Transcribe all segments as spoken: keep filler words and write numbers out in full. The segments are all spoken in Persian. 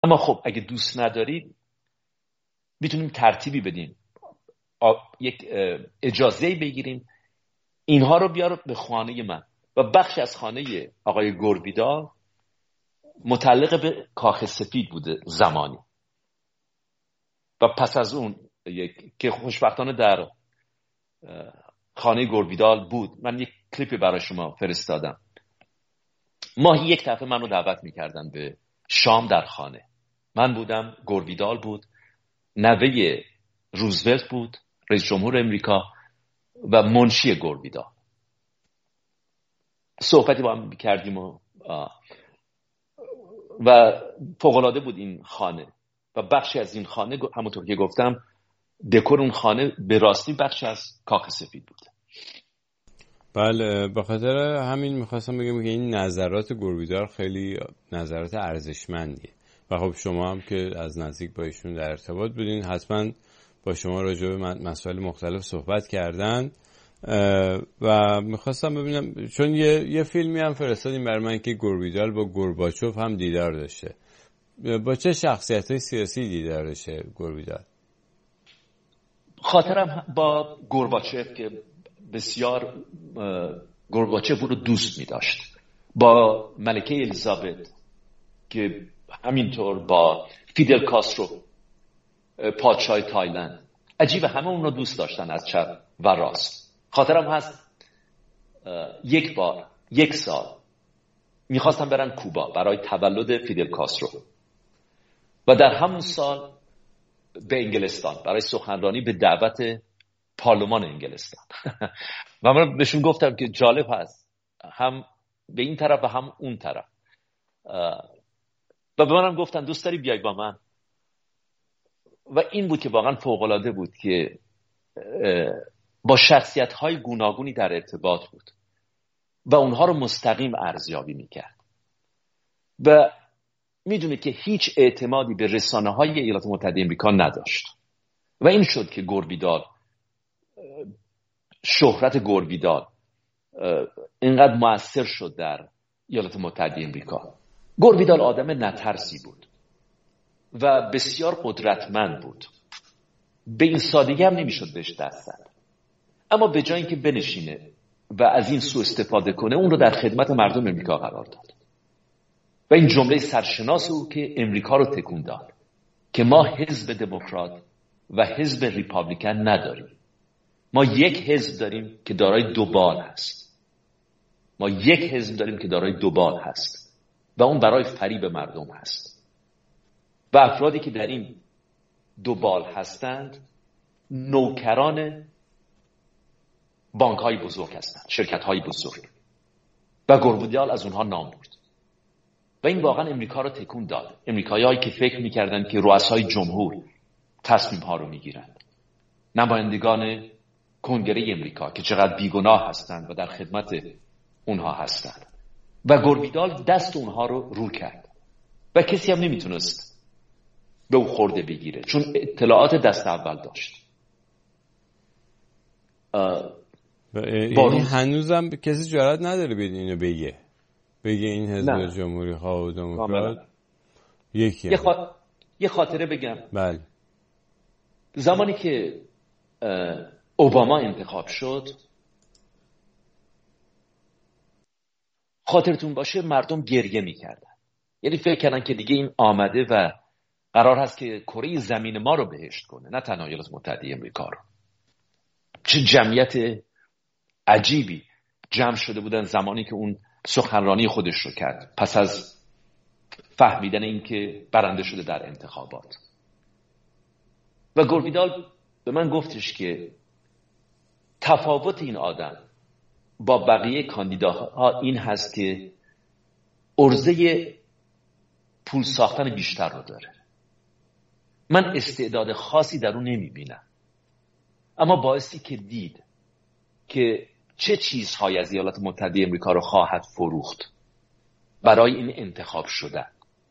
اما خب اگه دوست ندارید میتونیم ترتیبی بدیم، یک اجازه بگیریم اینها رو بیار به خانه من و بخش از خانه آقای گوربیدال متعلق به کاخ سفید بوده زمانی و پس از اون یک که خوشبختانه در خانه گوربیدال بود. من یک کلیپی برای شما فرستادم. ماهی یک دفعه منو دعوت میکردن به شام در خانه. من بودم، گوربیدال بود، نوه روزولت بود رئیس جمهور امریکا و منشی گوربیدال. صحبتی با هم کردیم و و فوق‌العاده بود این خانه و بخشی از این خانه همونطور که گفتم دکور اون خانه به راستی بخشی از کاخ سفید بود. بله، به خاطر همین میخواستم بگم که این نظرات گوربیدال خیلی نظرات ارزشمندیه و خب شما هم که از نزدیک با ایشون در ارتباط بودین حتما با شما راجع به مسائل مختلف صحبت کردن و میخواستم ببینم چون یه, یه فیلمی هم فرستادیم برای من که گوربیدال با گورباچوف هم دیدار داشته. با چه شخصیت‌های سیاسی دیدار داشته گوربیدال؟ خاطرم با گورباچوف که بسیار گورباچوف رو دوست می داشت، با ملکه الیزابت که همینطور، با فیدل کاسترو پادشاه تایلند. عجیبه همه اون رو دوست داشتن از چپ و راست. خاطرم هست یک بار یک سال میخواستم برن کوبا برای تولد فیدل کاسترو و در همون سال به انگلستان برای سخنرانی به دعوت پارلمان انگلستان و من بهشون گفتم که جالب هست هم به این طرف و هم اون طرف و به منم گفتن دوست داری بیای با من. و این بود که واقعا فوق‌العاده بود که با شخصیت‌های گوناگونی در ارتباط بود و اونها رو مستقیم ارزیابی میکرد و میدونه که هیچ اعتمادی به رسانه‌های ایالات متحده آمریکا نداشت و این شد که گوربیدال، شهرت گوربیدال اینقدر مؤثر شد در ایالات متحده آمریکا. گوربیدال آدم نترسی بود و بسیار قدرتمند بود. به این سادگی هم نمیشد بهش دست زد، اما به جای اینکه بنشینه و از این سوء استفاده کنه اون رو در خدمت مردم امریکا قرار داد و این جمله سرشناس او که امریکا رو تکون داد که ما حزب دموکرات و حزب ریپابلیکن نداریم، ما یک حزب داریم که دارای دو بال هست، ما یک حزب داریم که دارای دو بال هست و اون برای فریب مردم هست و افرادی که در این دو بال هستند نوکران بانک های بزرگ هستند، شرکت های بزرگ و گوربیدال از اونها نام برد و این واقعا امریکا رو تکون داد. امریکایی هایی که فکر میکردن که رؤسای جمهور تصمیم ها رو میگیرن، نمایندگان کنگره امریکا که چقدر بیگناه هستند و در خدمت اونها هستند و گوربیدال دست اونها رو رو کرد و کسی هم نمیتونست به او خورده بگیره چون اطلاعات دست اول داشت. یعنی هنوزم کسی جرئت نداره بید اینو بگه بگه این حزب جمهوری ها و دموکرات یکی یه, خا... یه خاطره بگم. بله. زمانی که اوباما انتخاب شد، خاطرتون باشه مردم گریه میکردن، یعنی فکر کردن که دیگه این آمده و قرار هست که کره زمین ما رو بهشت کنه، نه تنها ایالات متحده آمریکا رو. چه جمعیت عجیبی جمع شده بودن زمانی که اون سخنرانی خودش رو کرد پس از فهمیدن این که برنده شده در انتخابات. و گوربیدال به من گفتش که تفاوت این آدم با بقیه کاندیداها این هست که عرضه پول ساختن بیشتر رو داره. من استعداد خاصی در اون نمیبینم، اما باعثی که دید که چه چیزهایی از ایالات متحده آمریکا رو خواهد فروخت برای این انتخاب شدن.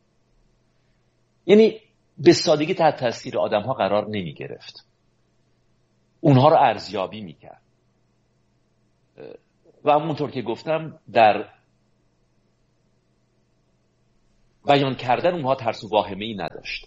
یعنی به سادگی تحت تاثیر آدم ها قرار نمی گرفت، اونها رو ارزیابی می کرد و همونطور که گفتم در بیان کردن اونها ترس و واهمه‌ای نداشت.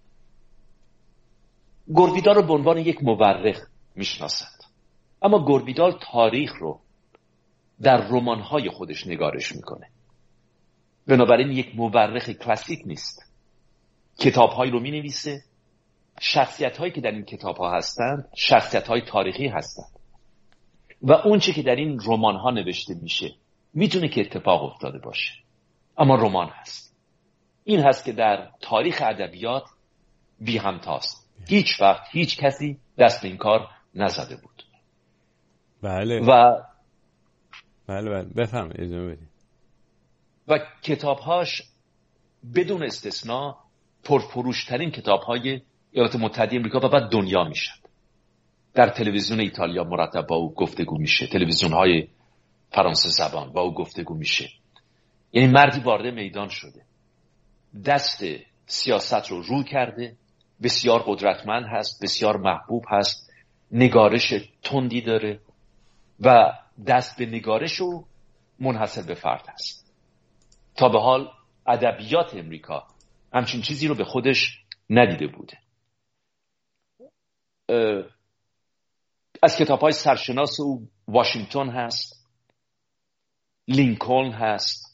گوربیدال رو به عنوان یک مورخ میشناسند، اما گوربیدال تاریخ رو در رمان‌های خودش نگارش میکنه. بنابراین یک مورخ کلاسیک نیست. کتاب‌هایی رو مینویسه، شخصیت‌هایی که در این کتاب‌ها هستند شخصیت‌های تاریخی هستند و اون چی که در این رمان‌ها نوشته میشه میتونه که اتفاق افتاده باشه، اما رمان هست. این هست که در تاریخ ادبیات بی همتاست. هیچ وقت هیچ کسی دست به این کار نزده بود. بله و بله بله بفهم ادامه بدید. و کتاب‌هاش بدون استثنا پرفروشترین کتاب‌های ایالات متحده آمریکا و بعد دنیا میشن. در تلویزیون ایتالیا مرتب با او گفتگو میشه، تلویزیون‌های فرانسه زبان با او گفتگو میشه. یعنی مردی وارد میدان شده، دست سیاست رو رو کرده، بسیار قدرتمند هست، بسیار محبوب هست، نگارش تندی داره و دست به نگارش او منحصر به فرد هست. تا به حال ادبیات امریکا همچین چیزی رو به خودش ندیده بوده. از کتاب‌های سرشناس او واشنگتن هست، لینکلن هست،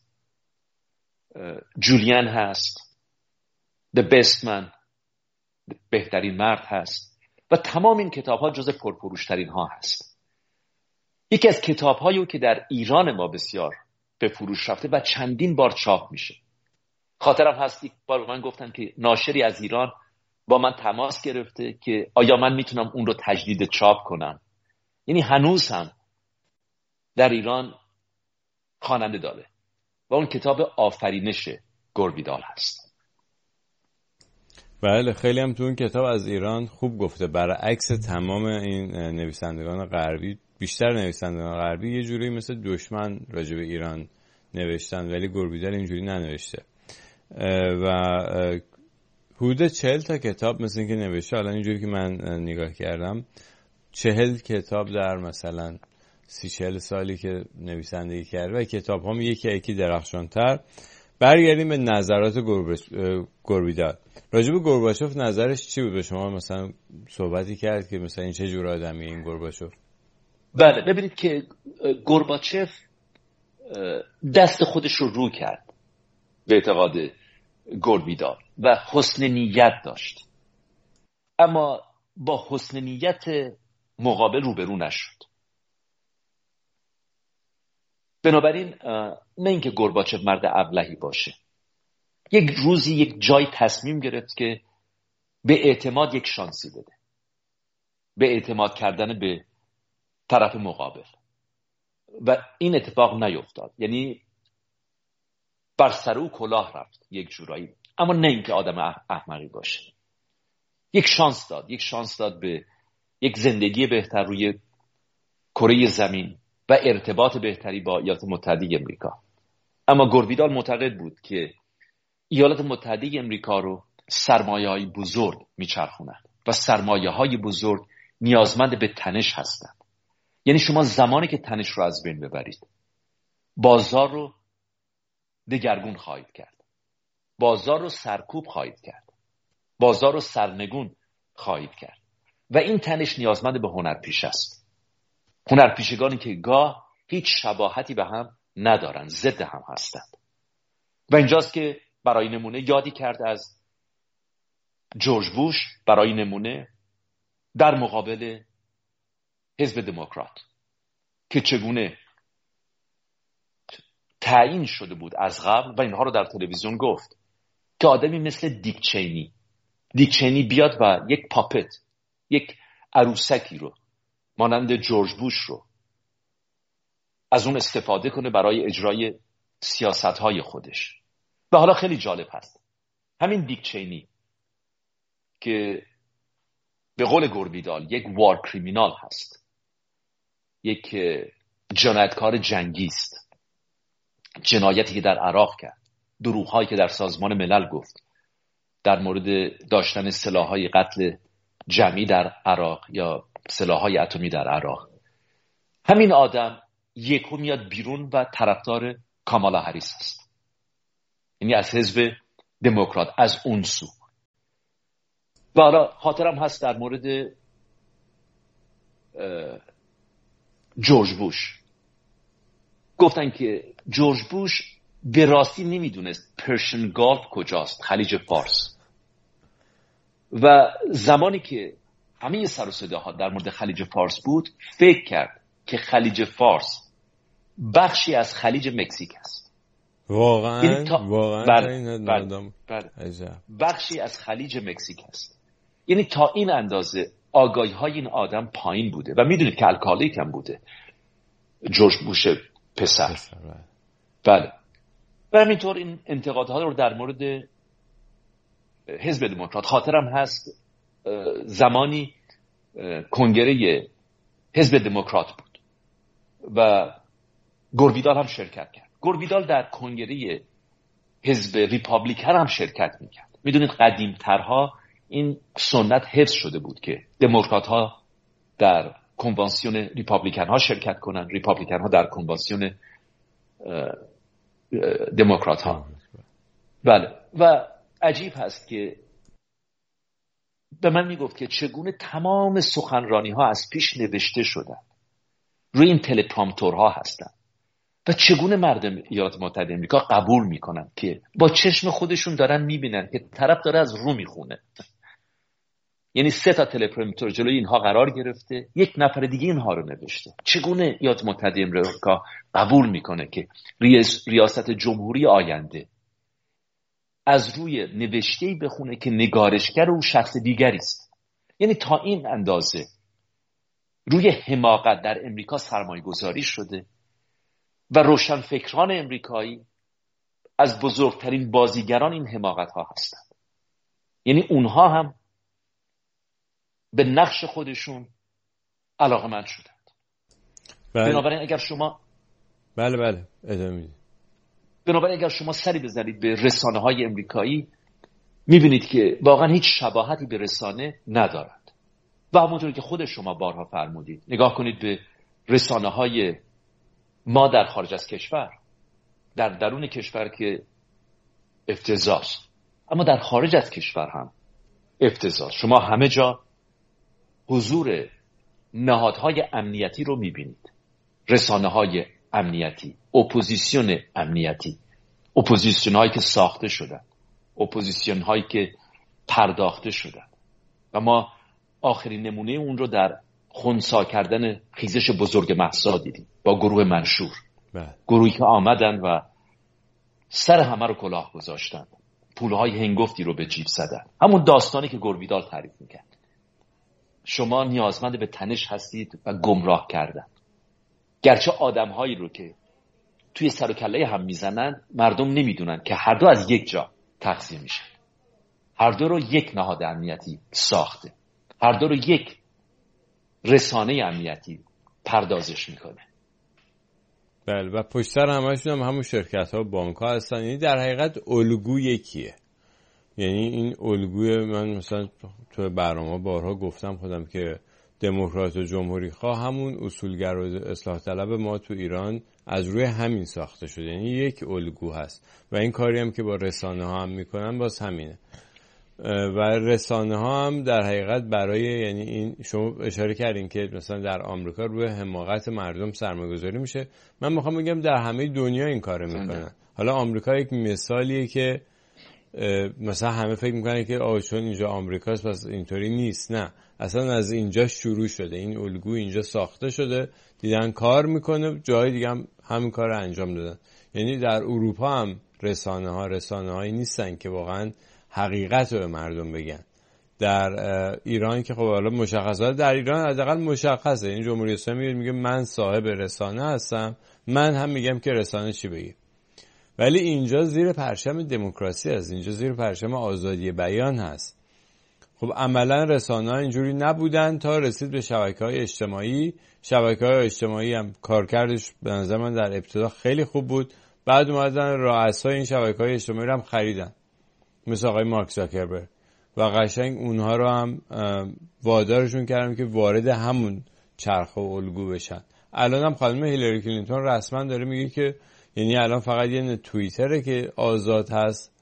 جولیان هست، The Best Man، بهترین مرد هست و تمام این کتاب‌ها جز پرفروشترین ها هست. یکی از کتاب‌هایی او که در ایران ما بسیار به فروش رفته و چندین بار چاپ میشه. خاطرم هست یک بار من گفتن که ناشری از ایران با من تماس گرفته که آیا من میتونم اون رو تجدید چاپ کنم. یعنی هنوز هم در ایران خواننده داره و اون کتاب آفرینش گوربیدال هست. بله خیلی هم تو اون کتاب از ایران خوب گفته، برعکس تمام این نویسندگان غربی، بیشتر نویسندگان غربی یه جوری مثل دشمن راجع به ایران نوشتن، ولی گوربیدال اینجوری ننوشته و حدود چهل تا کتاب مثل این که نوشته. الان اینجوری که من نگاه کردم چهل کتاب در مثلا سی چهل سالی که نویسندگی کرده و کتاب هم یکی یکی درخشانتر. برگردیم به نظرات گوربیدال. راجع به گورباچوف نظرش چی بود؟ به شما مثلا صحبتی کرد که مثلا این چه جور آدمیه این گورباچوف؟ بله ببینید که گورباچف دست خودش رو رو کرد به اعتقاد گوربیدال و حسن نیت داشت، اما با حسن نیت مقابل روبرو نشد. بنابراین نه اینکه گورباچف مرد ابلهی باشه، یک روزی یک جای تصمیم گرفت که به اعتماد یک شانسی بده، به اعتماد کردن به طرف مقابل و این اتفاق نیفتاد. یعنی بر سر او کلاه رفت یک جورایی، اما نه اینکه آدم احمقی باشه. یک شانس داد، یک شانس داد به یک زندگی بهتر روی کره زمین و ارتباط بهتری با ایالات متحده آمریکا. اما گوربیدال معتقد بود که ایالات متحده آمریکا رو سرمایه‌های بزرگ میچرخونند و سرمایه‌های بزرگ نیازمند به تنش هستند. یعنی شما زمانی که تنش رو از بین ببرید، بازار رو دگرگون خواهید کرد، بازار رو سرکوب خواهید کرد، بازار رو سرنگون خواهید کرد و این تنش نیازمند به هنرپیشه است. هنرپیشگانی که گاه هیچ شباهتی به هم ندارن، ضد هم هستند. و اینجاست که برای نمونه یادی کرد از جورج بوش، برای نمونه در مقابل حزب دموکرات که چگونه تعیین شده بود از قبل و اینها رو در تلویزیون گفت که آدمی مثل دیک چینی دیک چینی بیاد و یک پاپت، یک عروسکی رو مانند جورج بوش رو از اون استفاده کنه برای اجرای سیاست‌های خودش. و حالا خیلی جالب هست، همین دیک چینی که به قول گوربیدال یک وار کریمینال هست، یک جنایتکار جنگی است، جنایتی که در عراق کرد، دروغ‌هایی که در سازمان ملل گفت در مورد داشتن سلاح‌های قتل جمعی در عراق یا سلاح‌های اتمی در عراق، همین آدم یکو میاد بیرون و طرفدار کامالا هریس است. یعنی از حزب دموکرات از اون سو. و حالا خاطرم هست در مورد جورج بوش گفتن که جورج بوش به راستی نمیدونست پرشن گالف کجاست، خلیج فارس. و زمانی که همه سر و صداها در مورد خلیج فارس بود، فکر کرد که خلیج فارس بخشی از خلیج مکزیک است. واقعا تا... واقعا بله بله بله. بخشی از خلیج مکزیک است. یعنی تا این اندازه آگاهی های این آدم پایین بوده و میدونید که الکالیک هم بوده جورج بوش پسر, پسر بله. و همینطور این انتقادها رو در مورد حزب دموکرات خاطرم هست زمانی کنگره حزب دموکرات بود و گورویدال هم شرکت کرد. گورویدال در کنگره حزب ریپابلیکن هم شرکت میکرد. میدونید قدیمترها این سنت حفظ شده بود که دموکرات ها در کنوانسیون ریپابلیکن ها شرکت کنند، ریپابلیکن ها در کنوانسیون دموکرات ها. بله. و عجیب هست که به من میگفت که چگونه تمام سخنرانی ها از پیش نوشته شدن، روی این تلپرامپتورها هستن و چگونه مردم ایالات متحده آمریکا قبول میکنن که با چشم خودشون دارن میبینن که طرف داره از رو میخونه. یعنی سه تا تلپرامپتور جلوی اینها قرار گرفته، یک نفر دیگه اینها رو نوشته. چگونه ایالات متحده آمریکا قبول میکنه که ریاست جمهوری آینده از روی نوشته‌ای بخونه که نگارشگر او شخص دیگری است؟ یعنی تا این اندازه روی حماقت در امریکا سرمایه گذاری شده و روشنفکران امریکایی از بزرگترین بازیگران این حماقت ها هستند. یعنی اونها هم به نقش خودشون علاقه‌مند شدند. بله. بنابراین اگر شما بله بله ادامه بدید. بنابراین اگر شما سری بزنید به رسانه های امریکایی میبینید که واقعا هیچ شباهتی به رسانه ندارد. و همونطور که خود شما بارها فرمودید، نگاه کنید به رسانه های ما در خارج از کشور، در درون کشور که افتضاح است، اما در خارج از کشور هم افتضاح. شما همه جا حضور نهادهای امنیتی رو میبینید، رسانه های امنیتی، اپوزیسیون امنیتی، اپوزیسیون هایی که ساخته شدن، اپوزیسیون هایی که پرداخته شدن. و ما آخرین نمونه اون رو در خنثی کردن خیزش بزرگ مهسا دیدیم با گروه منشور، گروهی که آمدن و سر همه رو کلاه گذاشتن، پولهای هنگفتی رو به جیب زدن. همون داستانی که گورویدال تعریف میکرد. شما نیازمند به تنش هستید و گمراه کردن. گرچه آدمهایی رو که توی سر و کله هم میزنن، مردم نمیدونن که هر دو از یک جا تقسیم میشن. هر دو رو یک نهاد امنیتی ساخته. هر دو رو یک رسانه امنیتی پردازش میکنه. بله. و پشت سر همشون هم همون شرکت ها بانک ها هستن. یعنی در حقیقت الگو یکیه. یعنی این الگوی من مثلا تو برنامه بارها گفتم خودم که دموکرات و جمهوری خواه همون اصولگرا و اصلاح طلب ما تو ایران از روی همین ساخته شده. یعنی یک الگو هست و این کاری هم که با رسانه ها هم میکنن باز همینه. و رسانه ها هم در حقیقت برای، یعنی این شما اشاره کردین که مثلا در آمریکا روی حماقت مردم سرمایه‌گذاری میشه، من میخوام بگم در همه دنیا این کارو میکنن. حالا آمریکا یک مثالیه که مثلا همه فکر میکنن که آه چون اینجا آمریکاست پس اینطوری نیست. نه، اصلا از اینجا شروع شده، این الگو اینجا ساخته شده، دیدن کار میکنه، جای دیگه هم همین کار رو انجام دادن. یعنی در اروپا هم رسانه ها رسانه هایی نیستن که واقعا حقیقت رو به مردم بگن. در ایران که خب حالا مشخصه، در ایران حداقل مشخصه، این جمهوری اسلامی میگه من صاحب رسانه هستم، من هم میگم که رسانه چی بگه. ولی اینجا زیر پرچم دموکراسی هست، اینجا زیر پرچم آزادی بیان هست. خب عملا رسانه‌ها اینجوری نبودن تا رسید به شبکه‌های اجتماعی. شبکه‌های اجتماعی هم کارکردش به نظر من در ابتدا خیلی خوب بود، بعد اومدن رؤسای این شبکه‌های اجتماعی رو هم خریدن، مثل آقای مارک زاکربرگ، و قشنگ اونها رو هم وادارشون کردن که وارد همون چرخ و الگو بشن. الان هم خانم هیلاری کلینتون رسما داره میگه که یعنی الان فقط یه توییتره که آزاد هست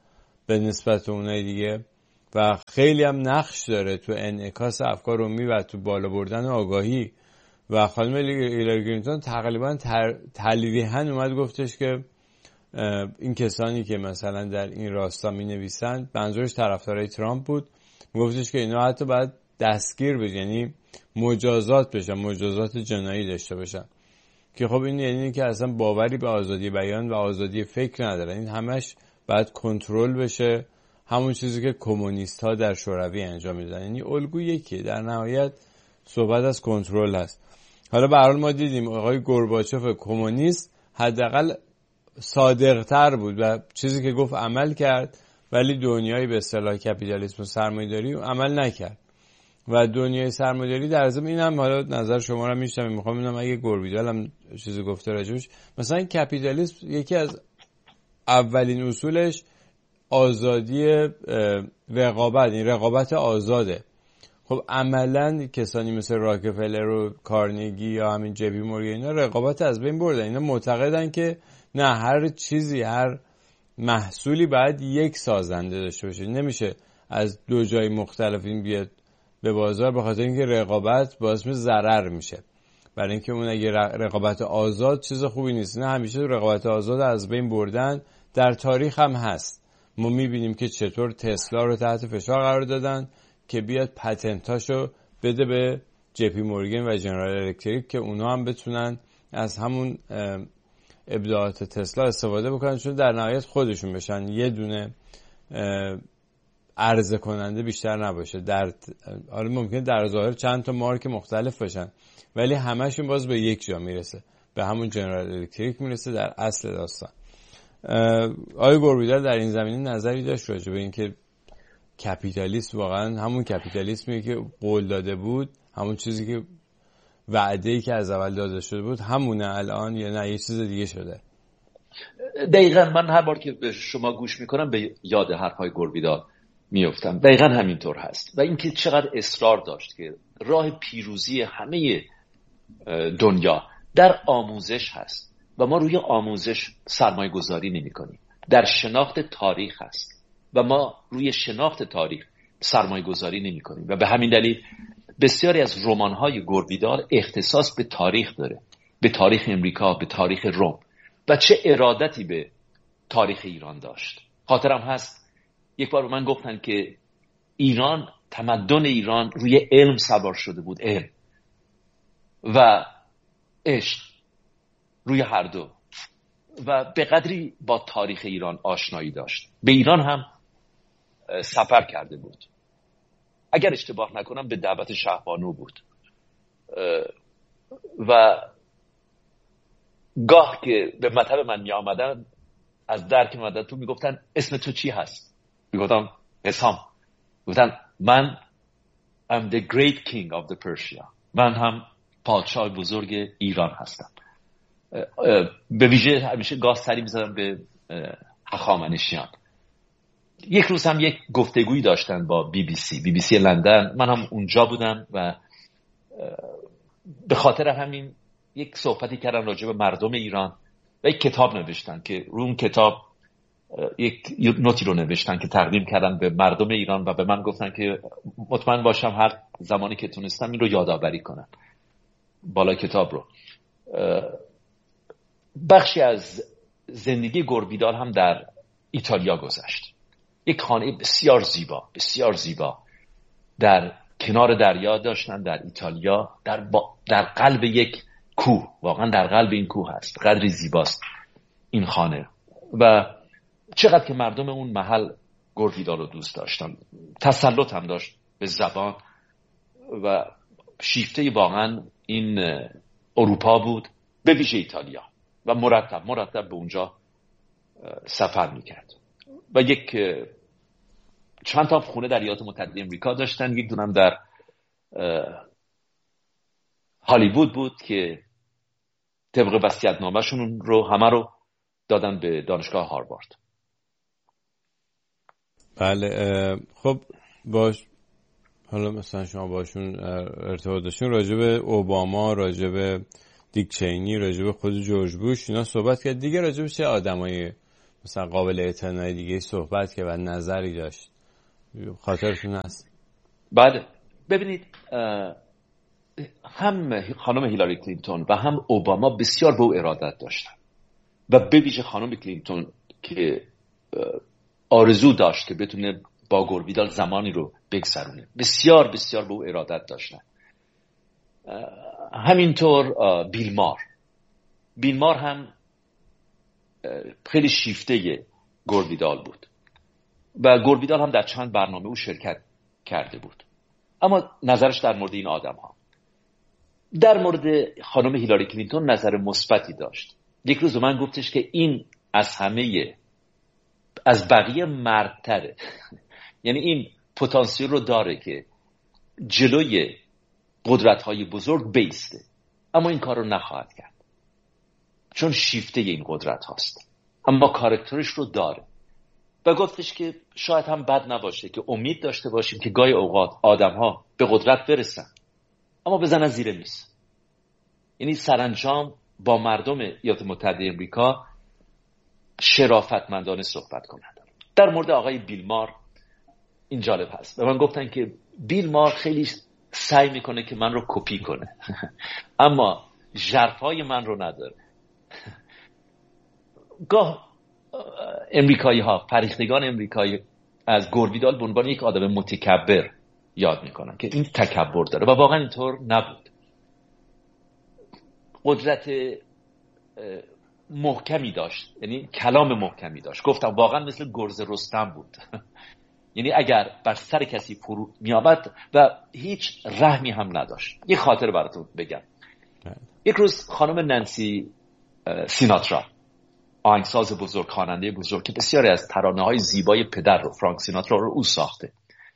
به نسبت اونای دیگه و خیلی هم نقش داره تو انعکاس افکار عمومی و تو بالا بردن آگاهی. و خانم هیلاری کلینتون تقریبا تلویحاً اومد گفتش که این کسانی که مثلا در این راستا می نویسن، منظورش طرفدارای ترامپ بود، گفتش که اینا حتی باید دستگیر بشن، یعنی مجازات بشن، مجازات جنایی داشته باشن. که خب این یعنی که اصلا باوری به آزادی بیان و آزادی فکر ندارن. این همش باید کنترل بشه، همون چیزی که کمونیست ها در شوروی انجام میدن. یعنی الگو یکیه، در نهایت صحبت از کنترل هست. حالا به هر حال ما دیدیم آقای گورباچوف کمونیست حداقل صادق‌تر بود و چیزی که گفت عمل کرد، ولی دنیای به اصطلاح کپیتالیسم و سرمایه‌داری عمل نکرد. و دنیای سرمایه‌داری در ضمن اینم، حالا نظر شما رو میشنم، میخوام ببینم اگه گوربیدال هم چیزی گفته راجبش، مثلا کپیتالیسم یکی از اولین اصولش آزادی رقابت، این رقابت آزاده. خب عملاً کسانی مثل راکفلر و کارنگی یا همین جی پی مورگان اینا رقابت از بین بردن. اینا معتقدن که نه، هر چیزی، هر محصولی باید یک سازنده داشته باشه، نمیشه از دو جای مختلف این بیاد به بازار، به خاطر اینکه رقابت باعث میشه ضرر میشه. برای اینکه اون اگه رقابت آزاد چیز خوبی نیست، نه، همیشه رقابت آزاد از بین بردن. در تاریخ هم هست، ما میبینیم که چطور تسلا رو تحت فشار قرار دادن که بیاد پتنتاشو بده به جی پی مورگان و جنرال الکتریک که اونا هم بتونن از همون ابداعات تسلا استفاده بکنن، چون در نهایت خودشون بشن یه دونه عرضه کننده بیشتر نباشه. در حالا ممکنه در ظاهر چند تا مارک مختلف باشن، ولی همشون باز به یک جا میرسه، به همون جنرال الکتریک میرسه در اصل داستان. آقای گوربیدال در این زمینه نظری داشت راجع به اینکه کپیتالیسم واقعا همون کپیتالیسمی که قول داده بود، همون چیزی که وعده‌ای که از اول داده شده بود همونه الان، یا نه یه چیز دیگه شده؟ دقیقاً من هر بار که به شما گوش میکنم به یاد حرفهای گوربیدال میافتم. دقیقاً همینطور هست. و اینکه چقدر اصرار داشت که راه پیروزی همه دنیا در آموزش هست و ما روی آموزش سرمایه گذاری نمی کنیم. در شناخت تاریخ هست و ما روی شناخت تاریخ سرمایه گذاری نمی کنیم. و به همین دلیل بسیاری از رمان‌های گوربیدال اختصاص به تاریخ داره، به تاریخ امریکا، به تاریخ روم، و چه ارادتی به تاریخ ایران داشت. خاطرم هست یک بار من گفتن که ایران، تمدن ایران روی علم سوار شده بود، علم و عشق، روی هر دو، و به قدری با تاریخ ایران آشنایی داشت. به ایران هم سفر کرده بود، اگر اشتباه نکنم به دعوت شهبانو بود، و گاه که به مطب من می آمدن از در که می آمدن تو می گفتن اسم تو چی هست؟ می گفتم حسام. گفتن من I'm the great king of the Persia، من هم پادشاه بزرگ ایران هستم. به ویژه همیشه گاه سری می زدم به هخامنشیان. یک روز هم یک گفتگویی داشتن با بی بی سی بی بی سی لندن، من هم اونجا بودم و به خاطر همین یک صحبتی کردن راجع به مردم ایران و یک کتاب نوشتن که رو اون کتاب یک نوتی رو نوشتن که تقدیم کردن به مردم ایران و به من گفتن که مطمئن باشم هر زمانی که تونستم این رو یادآوری کنم بالا کتاب رو. بخشی از زندگی گوربیدال هم در ایتالیا گذشت. یک خانه بسیار زیبا، بسیار زیبا در کنار دریا داشتن در ایتالیا، در, با در قلب یک کوه، واقعا در قلب این کوه هست. قدری زیباست این خانه و چقدر که مردم اون محل گوربیدال رو دوست داشتن. تسلط هم داشت به زبان و شیفته واقعا این اروپا بود، به ویژه ایتالیا، و مرتب مرتب به اونجا سفر میکرد. و یک چند تا خونه در ایالات متحده امریکا داشتن، یک دونم در هالیوود بود که طبق وصیت‌نامه‌شون رو همه رو دادن به دانشگاه هاروارد. بله. خب باش، حالا مثلا شما باشون ارتباط داشتین، راجع به اوباما، راجع به دیک چینی، راجع به خود جورج بوش اینا صحبت کرد دیگه. راجع به چه آدمایی مثلا قابل اعتنای دیگه صحبت که و نظری داشت، خاطرتون هست؟ بله، ببینید هم خانم هیلاری کلینتون و هم اوباما بسیار به او ارادت داشتن و به ویژه خانم کلینتون که آرزو داشت که بتونه با گوربیدال زمانی رو بگذرونه، بسیار بسیار به او ارادت داشتن. همینطور بیل مار بیل مار هم خیلی شیفته گوربیدال بود و گوربیدال هم در چند برنامه او شرکت کرده بود. اما نظرش در مورد این آدم ها، در مورد خانم هیلاری کلینتون نظر مثبتی داشت. یک روز من گفتش که این از همه از بقیه مردتره یعنی این پتانسیل رو داره که جلوی قدرت‌های بزرگ بیسته، اما این کار رو نخواهد کرد چون شیفته این قدرت هاست، اما کاراکترش رو داره. و گفتش که شاید هم بد نباشه که امید داشته باشیم که گاهی اوقات آدم ها به قدرت برسن اما بزنن زیر میز. یعنی سرانجام با مردم ایالات متحده امریکا شرافتمندانه صحبت کنند. در مورد آقای بیل مار این جالب هست، به من گفتن که بیل مار خیلی سعی میکنه که من رو کپی کنه اما ژرفای من رو نداره. گاه امریکایی ها، فریختگان امریکایی از گوربیدال به عنوان یک آدم متکبر یاد میکنن که این تکبر داره و واقعا اینطور نبود. قدرت محکمی داشت، یعنی کلام محکمی داشت. گفتم واقعا مثل گرز رستم بود یعنی اگر بر سر کسی فرو میآمد و هیچ رحمی هم نداشت. یک خاطر براتون بگم. یک روز خانم نانسی سیناترا، آهنگساز بزرگ، خواننده بزرگ که بسیاری از ترانه‌های زیبای پدر رو، فرانک سیناترا رو او ساخته،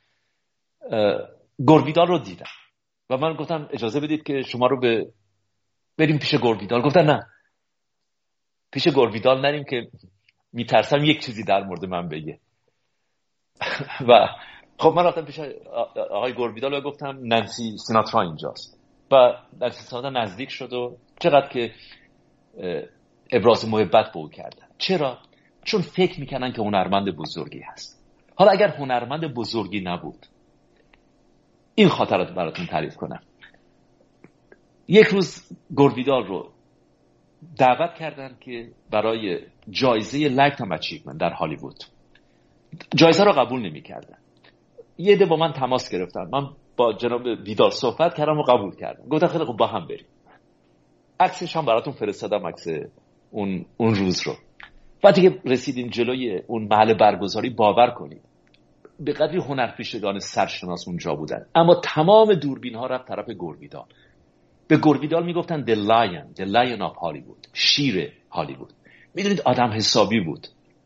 گوربیدال رو دیدم و من گفتم اجازه بدید که شما رو به بریم پیش گوربیدال. گفتن نه، پیش گوربیدال نریم که میترسم یک چیزی در مورد من بگه. و خب من رفتم پیش آقای گوربیدال و گفتم نانسی سیناترا اینجاست و نانسی سیناترا نزدیک شد و چقدر که ابراز محبت به او کردن. چرا؟ چون فکر میکنن که هنرمند بزرگی هست. حالا اگر هنرمند بزرگی نبود، این خاطرات براتون تعریف کنم. یک روز گوربیدال رو دعوت کردن که برای جایزه لایفتایم اچیومنت در هالیوود، جایزه رو قبول نمی‌کردن. یه ده با من تماس گرفتن، من با جناب ویدال صحبت کردم و قبول کردم. گفتم خیلی خوب با هم بریم. عکسش هم براتون فرستادم، عکس اون اون روز رو. وقتی که رسیدیم جلوی اون محل برگزاری، باور کنید به قدری هنرپیشگان سرشناس اونجا بودن، اما تمام دوربین ها رفت طرف گوربیدال. به گوربیدال میگفتن the lion the lion of Hollywood، شیر هالیوود. میدونید آدم حسابی بود،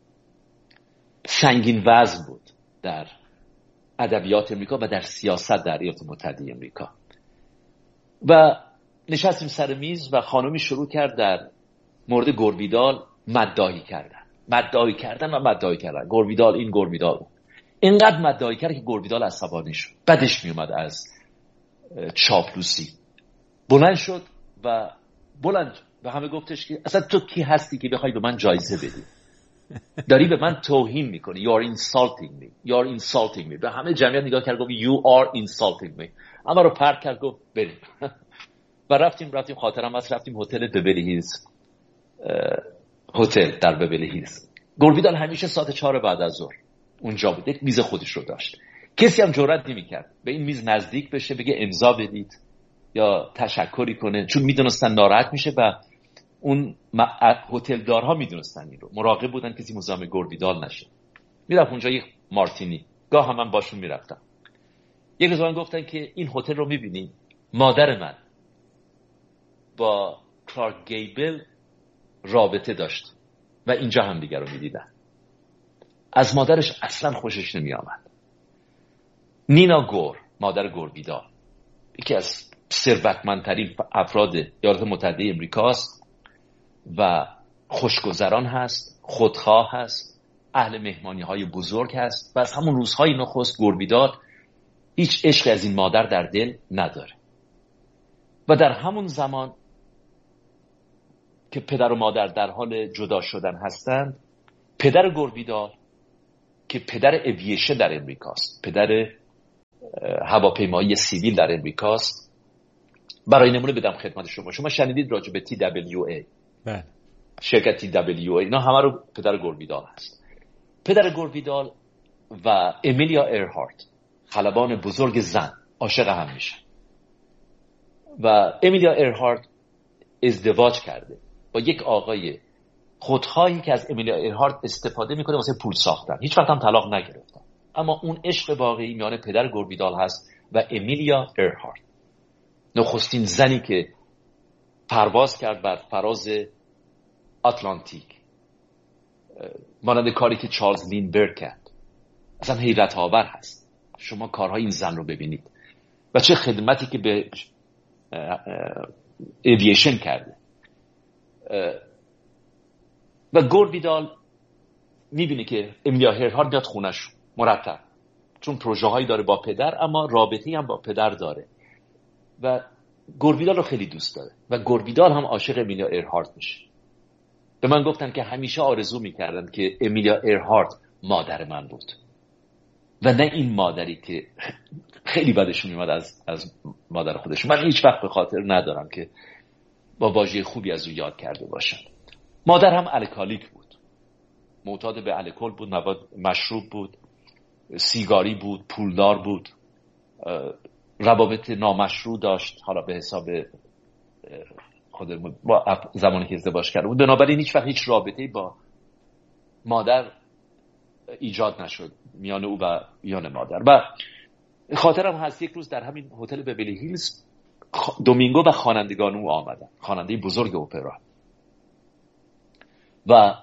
سنگین وزن بود در ادبیات امریکا و در سیاست در ایالات متحده امریکا. و نشستیم سر میز و خانمی شروع کرد در مورد گوربیدال مداحی کردن مداحی کردن و مداحی کردن. گوربیدال این، گوربیدال اون. اینقدر مداحی کرد که گوربیدال عصبانی شد، بدش میومد از چاپلوسی. بلند شد و بلند و همه گفتش که اصلا تو کی هستی که بخوای به من جایزه بدی؟ داری به من توهین میکنی. You are insulting me. You are insulting me. به همه جمعیت نگاه کرد گفت You are insulting me. اما رو پرت کرد گفت بریم. و رفتیم رفتیم خاطرم هست رفتیم هتل ببلی هیلز، هتل در ببلی هیلز. گوربیدال همیشه ساعت چهار بعد از ظهر اونجا بود، یک میز خودش رو داشت. کسی هم جرئت نمی‌کرد به این میز نزدیک بشه بگه امضا بدید یا تشکری کنه، چون میدونستن ناراحت میشه و اون هتلدارها میدونستن این رو، مراقب بودن کسی مزاحم گوربیدال نشه. میرفت اونجا یک مارتینی، گاه هم من باشون میرفتم. یک روز من گفتن که این هتل رو میبینی، مادر من با کلارک گیبل رابطه داشت و اینجا هم دیگر رو میدیدن. از مادرش اصلا خوشش نمی آمد. نینا گور، مادر گوربیدال، یکی از ثروتمندترین افراد ایالات متحده امریکاست و خوشگذران هست، خودخواه هست، اهل مهمانی های بزرگ هست و از همون روزهای نخست گوربیدال هیچ عشق از این مادر در دل نداره. و در همون زمان که پدر و مادر در حال جدا شدن هستند، پدر گوربیدال که پدر اوییشن در امریکاست، پدر هواپیمایی سیویل در امریکاست. برای نمونه بدم خدمت شما، شما شنیدید راجع به تی دبلیو ای؟ بله. شرکت تی دبلیو ای اینا همه رو پدر گوربیدال هست. پدر گوربیدال و امیلیا ایرهارت، خلبان بزرگ زن، عاشق هم میشن و امیلیا ایرهارت ازدواج کرده با یک آقای خودخواهی که از امیلیا ایرهارت استفاده میکنه واسه پول ساختن. هیچ وقت هم طلاق نگرفتن، اما اون عشق واقعی میان پدر گوربیدال هست و امیلیا ایرهارت، نخستین زنی که پرواز کرد بر فراز آتلانتیک، مانند کاری که چارلز لینبرگ کرد. اصلا حیرت آور هست شما کارهای این زن رو ببینید و چه خدمتی که به اوییشن کرده. و گوربیدال میبینه که امیلیا ایرهارت میاد خونش مرتب، چون پروژه هایی داره با پدر اما رابطه‌ای هم با پدر داره و گوربیدال رو خیلی دوست داره و گوربیدال هم عاشق امیلیا ایرهارت میشه. به من گفتن که همیشه آرزو میکردن که امیلیا ایرهارت مادر من بود و نه این مادری که خیلی بدشون میاد از از مادر خودشون. من هیچ وقت به خاطر ندارم که با واژه خوبی از او یاد کرده باشن. مادر هم الکالیک بود، معتاد به الکل بود، مواد مشروب بود، سیگاری بود، پولدار بود، روابط نامشروع داشت، حالا به حساب خودمون با زمانی که ازدواج کرده بود. بنابراین هیچ وقت هیچ رابطه‌ای با مادر ایجاد نشد میان او و میان مادر. و خاطرم هست یک روز در همین هتل بیولی هیلز دومینگو و خوانندگان او آمدن، خواننده بزرگ اپرا، و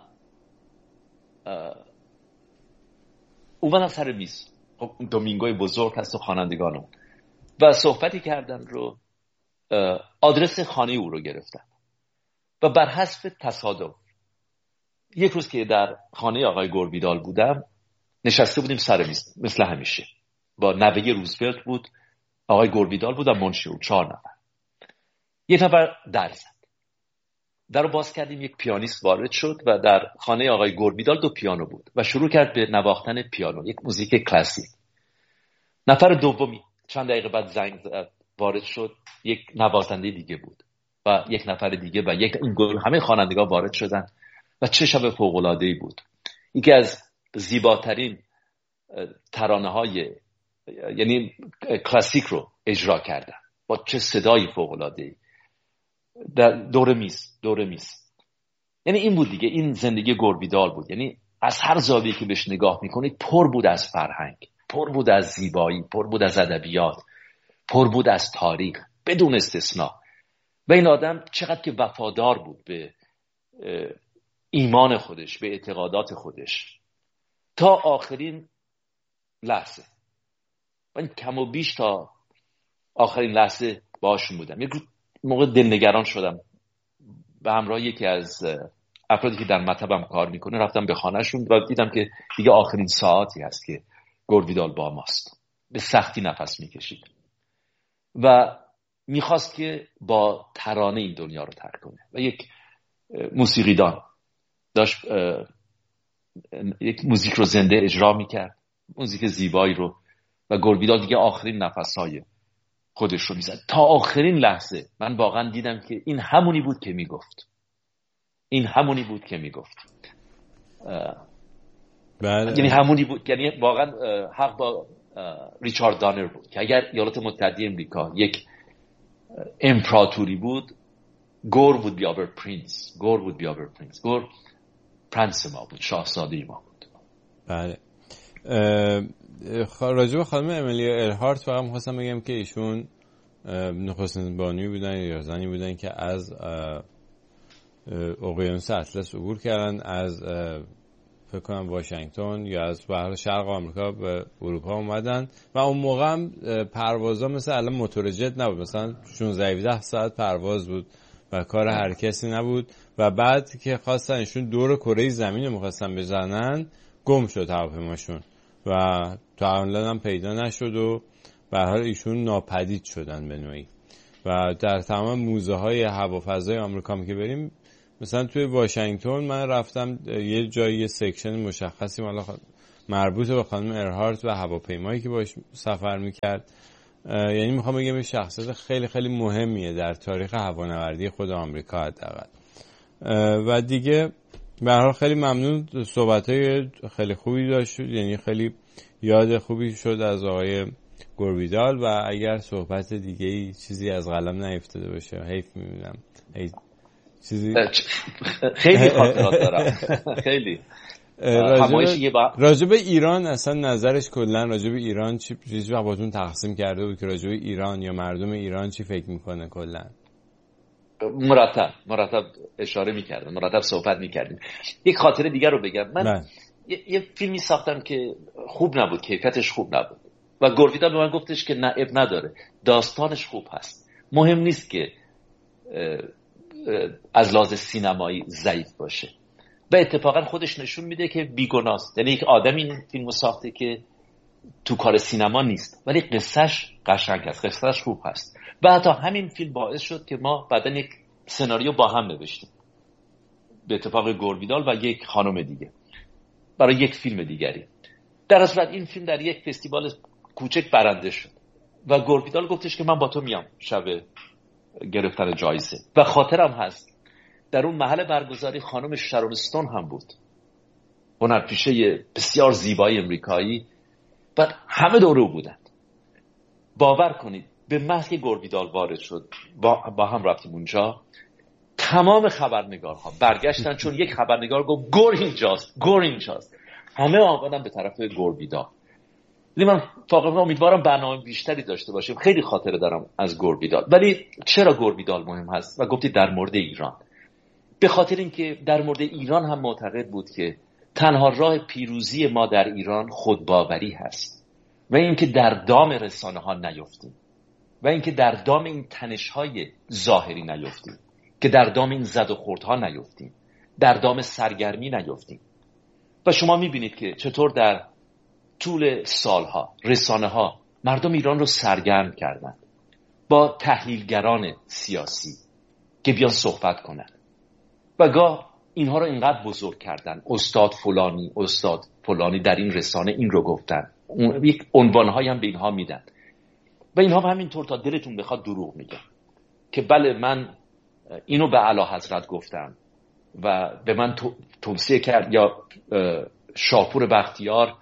اومدن سر میز. دومینگوی بزرگ هست و خوانندگان اون و صحبتی کردن رو آدرس خانه او رو گرفتن و بر حسب تصادف یک روز که در خانه آقای گوربیدال بودم نشسته بودیم سر میز مثل همیشه، با نوه روزولت بود، آقای گوربیدال بود و منشی او، چهار نفر. یک نفر در زد، در رو باز کردیم، یک پیانیست وارد شد و در خانه آقای گوربیدال دو پیانو بود و شروع کرد به نواختن پیانو، یک موزیک کلاسیک. نفر دومی چند دقیقه بعد زنگ وارد شد، یک نوازنده دیگه بود و یک نفر دیگه و یک این گروه، همه خوانندگان وارد شدن و چه شب فوق‌العاده‌ای بود. یکی از زیباترین ترانه‌های یعنی کلاسیک رو اجرا کردن با چه صدای فوق‌العاده‌ای در دور میز دور میز. یعنی این بود دیگه، این زندگی گوربیدال بود. یعنی از هر زاویه‌ای که بهش نگاه میکنید پر بود از فرهنگ، پر بود از زیبایی، پر بود از ادبیات، پر بود از تاریخ بدون استثنا. و این آدم چقدر که وفادار بود به ایمان خودش، به اعتقادات خودش تا آخرین لحظه. من کم و بیش تا آخرین لحظه باهاشون بودم. یک موقع دلنگران شدم، به همراه یکی از افرادی که در مطبم کار میکنه رفتم به خانهشون و دیدم که دیگه آخرین ساعتی هست که گوربیدال با ماست. به سختی نفس میکشید و میخواست که با ترانه این دنیا رو ترک کنه و یک موسیقیدان داشت یک موزیک رو زنده اجرا میکرد، موزیک زیبایی رو، و گوربیدال دیگه آخرین نفسهای خودش رو میزد. تا آخرین لحظه من واقعا دیدم که این همونی بود که میگفت این همونی بود که میگفت بله. یعنی همونی بود، یعنی واقعا حق با ریچارد دانر بود که اگر ایالات متحده امریکا یک امپراتوری بود، گور بود بی آور پرینس گور بود بی آور پرینس گور پرنس ما بود، شاهزاده ما بود. بله. راجع به خانم امیلیا ایرهارت فقط می‌خواستم بگم که ایشون نخستین بانوی بودن یا زنی بودن که از اقیانوس اطلس عبور کردن، از فکر کنم واشنگتن یا از بحر شرق آمریکا به اروپا اومدن و اون موقع هم پروازا مثل الان موتور جت نبود، مثلا شانزده هفده ساعت پرواز بود و کار هر کسی نبود. و بعد که خواستن ایشون دور کره زمین رو می‌خواستن بزنن، گم شد هواپیماشون و تا الان هم پیدا نشد و به هر حال ایشون ناپدید شدن به نوعی. و در تمام موزه های هوافضای آمریکا که بریم مثلا توی واشنگتن من رفتم یه جایی یه سکشن مشخصی مالا مربوط به خانم ارهارت و هواپیمایی که باش سفر میکرد، یعنی میخوام بگم یه شخصیت خیلی خیلی مهمیه در تاریخ هوانوردی خود آمریکا حداقل. و دیگه به هر حال خیلی ممنون، صحبت‌های خیلی خوبی داشت، یعنی خیلی یاد خوبی شد از آقای گوربیدال و اگر صحبت دیگه‌ای چیزی از قلم نیفتاده باشه حیف می‌بینم. چیزی خیلی خاطرات دارم خیلی راجب با... راجب ایران اصلا نظرش کلا راجب ایران چی چیزی باهاتون تقسیم کرده بود که راجب ایران یا مردم ایران چی فکر میکنه کلا؟ مرتب مرتب اشاره میکردم، مرتب صحبت میکردیم. یک خاطره دیگر رو بگم. من نه. یه،, یه فیلمی ساختم که خوب نبود، کیفیتش خوب نبود و گوربیدال به من گفتش که نه اب نداره، داستانش خوب هست، مهم نیست که اه اه از لحاظ سینمایی ضعیف باشه. و اتفاقا خودش نشون میده که بیگناست. یعنی یک آدم این فیلمو ساخته که تو کار سینما نیست ولی قصهش قشنگ است، قصهش خوب هست. و حتی همین فیلم باعث شد که ما بعداً یک سناریو با هم نوشتیم به اتفاق گوربیدال و یک خانم دیگه برای یک فیلم دیگری. در اصل این فیلم در یک فستیوال کوچک برنده شد و گوربیدال گفتش که من با تو میام شب گرفتن جایزه. و خاطرم هست در اون محل برگزاری خانم شارون استون هم بود، هنرپیشه بسیار زیبای امریکایی، و همه دوره بودند. باور کنید به محض که گوربیدال وارد شد با, با هم رفتیم اونجا، تمام خبرنگارها برگشتن چون یک خبرنگار گفت گور اینجاست، گور اینجاست. همه آمدن به طرف گوربیدال. من واقعا امیدوارم برنامه بیشتری داشته باشیم. خیلی خاطره دارم از گوربیدال. ولی چرا گوربیدال مهم هست؟ و گفتی در مورد ایران. به خاطر اینکه در مورد ایران هم معتقد بود که تنها راه پیروزی ما در ایران خودباوری هست و اینکه در دام رسانه ها نیفتیم و اینکه در دام این تنش های ظاهری نیفتیم، که در دام این زد و خورد ها نیفتیم، در دام سرگرمی نیفتیم. و شما میبینید که چطور در طول سالها رسانه ها مردم ایران رو سرگرم کردن با تحلیلگران سیاسی که بیان صحبت کنن و گاه اینها رو اینقدر بزرگ کردن، استاد فلانی استاد فلانی در این رسانه این رو گفتن، یک عنوانهایی هم به اینها میدن و اینها همینطور تا دلتون بخواد دروغ میگن که بله من اینو به اعلی حضرت گفتم و به من توصیه کرد، یا شاپور بختیار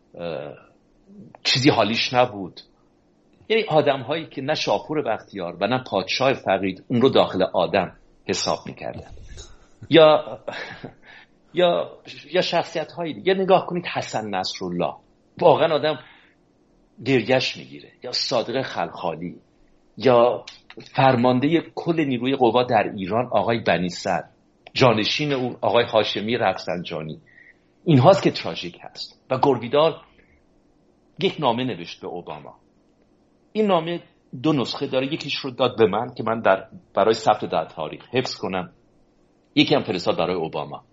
چیزی حالیش نبود. یعنی آدم هایی که نه شاپور بختیار و نه پادشاه فقید اون رو داخل آدم حساب میکردن. یا یا یا شخصیت هایی دیگه نگاه کنید، حسن نصرالله واقعا آدم گرگش میگیره، یا صادق خلخالی، یا فرمانده کل نیروی قوا در ایران آقای بنی صدر، جانشین اون آقای هاشمی رفسنجانی. این هاست که تراژیک هست. و گوربیدال یک نامه نوشت به اوباما. این نامه دو نسخه داره، یکیش رو داد به من که من در برای ثبت در تاریخ حفظ کنم، یکی هم فرستاد برای اوباما.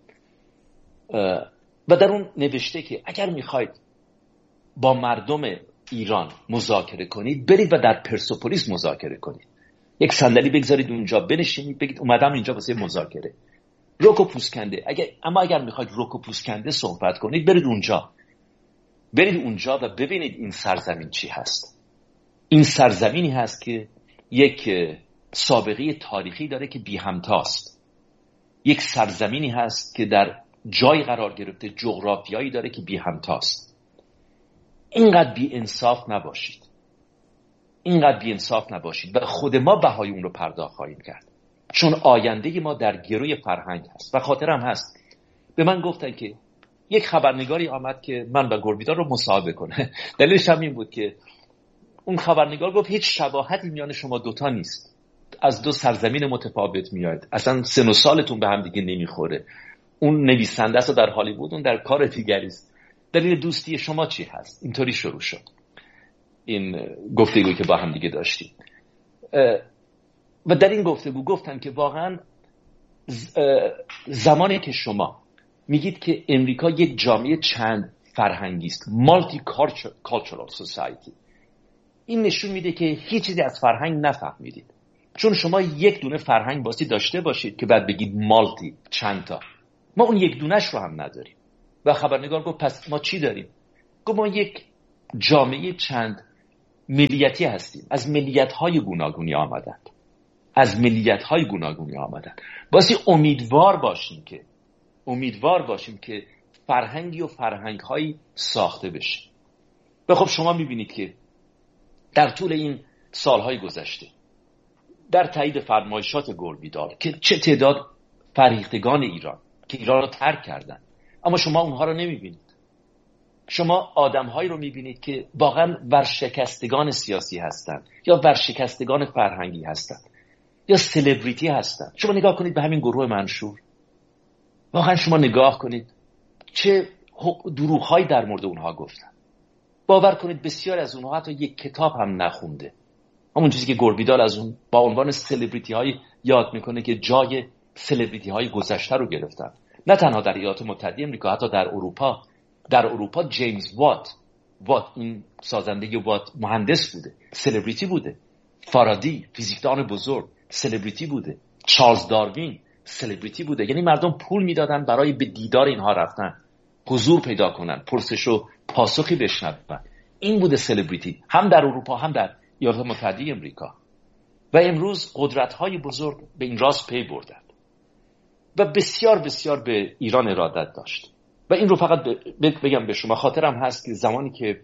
و در اون نوشته که اگر میخواید با مردم ایران مذاکره کنید، برید و در پرسپولیس مذاکره کنید. یک صندلی بگذارید اونجا، بنشینید، بگید اومدم اینجا واسه مذاکره. رک و پوسکنده. اگر اما اگر میخواید رک و پوسکنده صحبت کنید، برید اونجا. برید اونجا و ببینید این سرزمین چی هست. این سرزمینی هست که یک سابقه تاریخی داره که بی همتاست. یک سرزمینی هست که در جای قرار گرفته، جغرافیایی داره که بی همتاست. اینقدر بی انصاف نباشید. اینقدر بی انصاف نباشید و خود ما بهای اون رو پرداخت خواهیم کرد. چون آینده ما در گروی فرهنگ هست. و خاطرم هست به من گفتن که یک خبرنگاری آمد که من و گوربیدال رو مصاحبه کنه. دلیلش هم این بود که اون خبرنگار گفت هیچ شباهتی میان شما دوتا نیست، از دو سرزمین متفاوت میاد، اصلا سن و سالتون به هم دیگه نمیخوره. اون نویسنده است در هالیوود، اون در کار دیگری است. دلیل دوستی شما چی هست؟ اینطوری شروع شد این گفتگویی که با هم دیگه داشتیم. و در این گفتگو گفتن که واقعا زمانی که شما میگید که امریکا یک جامعه چند فرهنگی است، مالتی کالچرال سوسایتی، این نشون میده که هیچ چیزی از فرهنگ نفهمیدید. چون شما یک دونه فرهنگ باسی داشته باشید که بعد بگید مالتی، چند تا. ما اون یک دونش رو هم نداریم. و خبرنگار گفت پس ما چی داریم؟ گفت ما یک جامعه چند ملیتی هستیم. از ملیت‌های گوناگونی آمدند. از ملیت‌های گوناگونی آمدند. باسی امیدوار باشیم که امیدوار باشیم که فرهنگی و فرهنگ‌هایی ساخته بشه. و خب شما می‌بینید که در طول این سالهای گذشته در تایید فرمایشات گوربیدال که چه تعداد فرهیختگان ایران که ایران رو ترک کردن، اما شما اونها رو نمی‌بینید. شما آدم‌هایی رو می‌بینید که واقعاً ورشکستگان سیاسی هستند یا ورشکستگان فرهنگی هستند یا سلبریتی هستند. شما نگاه کنید به همین گروه منشور. واقعاً شما نگاه کنید چه دروغ‌هایی در مورد اونها گفتن. باور کنید بسیار از اونها حتی یک کتاب هم نخونده. همون چیزی که گوربیدال از اون با عنوان سلبریتی های یاد میکنه که جای سلبریتی های گذشته رو گرفتن. نه تنها در ایالات متحده آمریکا، حتی در اروپا. در اروپا جیمز وات وات این سازنده وات مهندس بوده، سلبریتی بوده. فارادی فیزیکدان بزرگ سلبریتی بوده. چارلز داروین سلبریتی بوده. یعنی مردم پول میدادن برای به دیدار اینها رفتن، حضور پیدا کنن، پرسش و پاسخی بشنون. این بوده سلبریتی، هم در اروپا هم در ایالات متحده آمریکا. و امروز قدرت‌های بزرگ به این راست پی بردند و بسیار بسیار به ایران ارادت داشت. و این رو فقط بگم به شما، خاطرم هست که زمانی که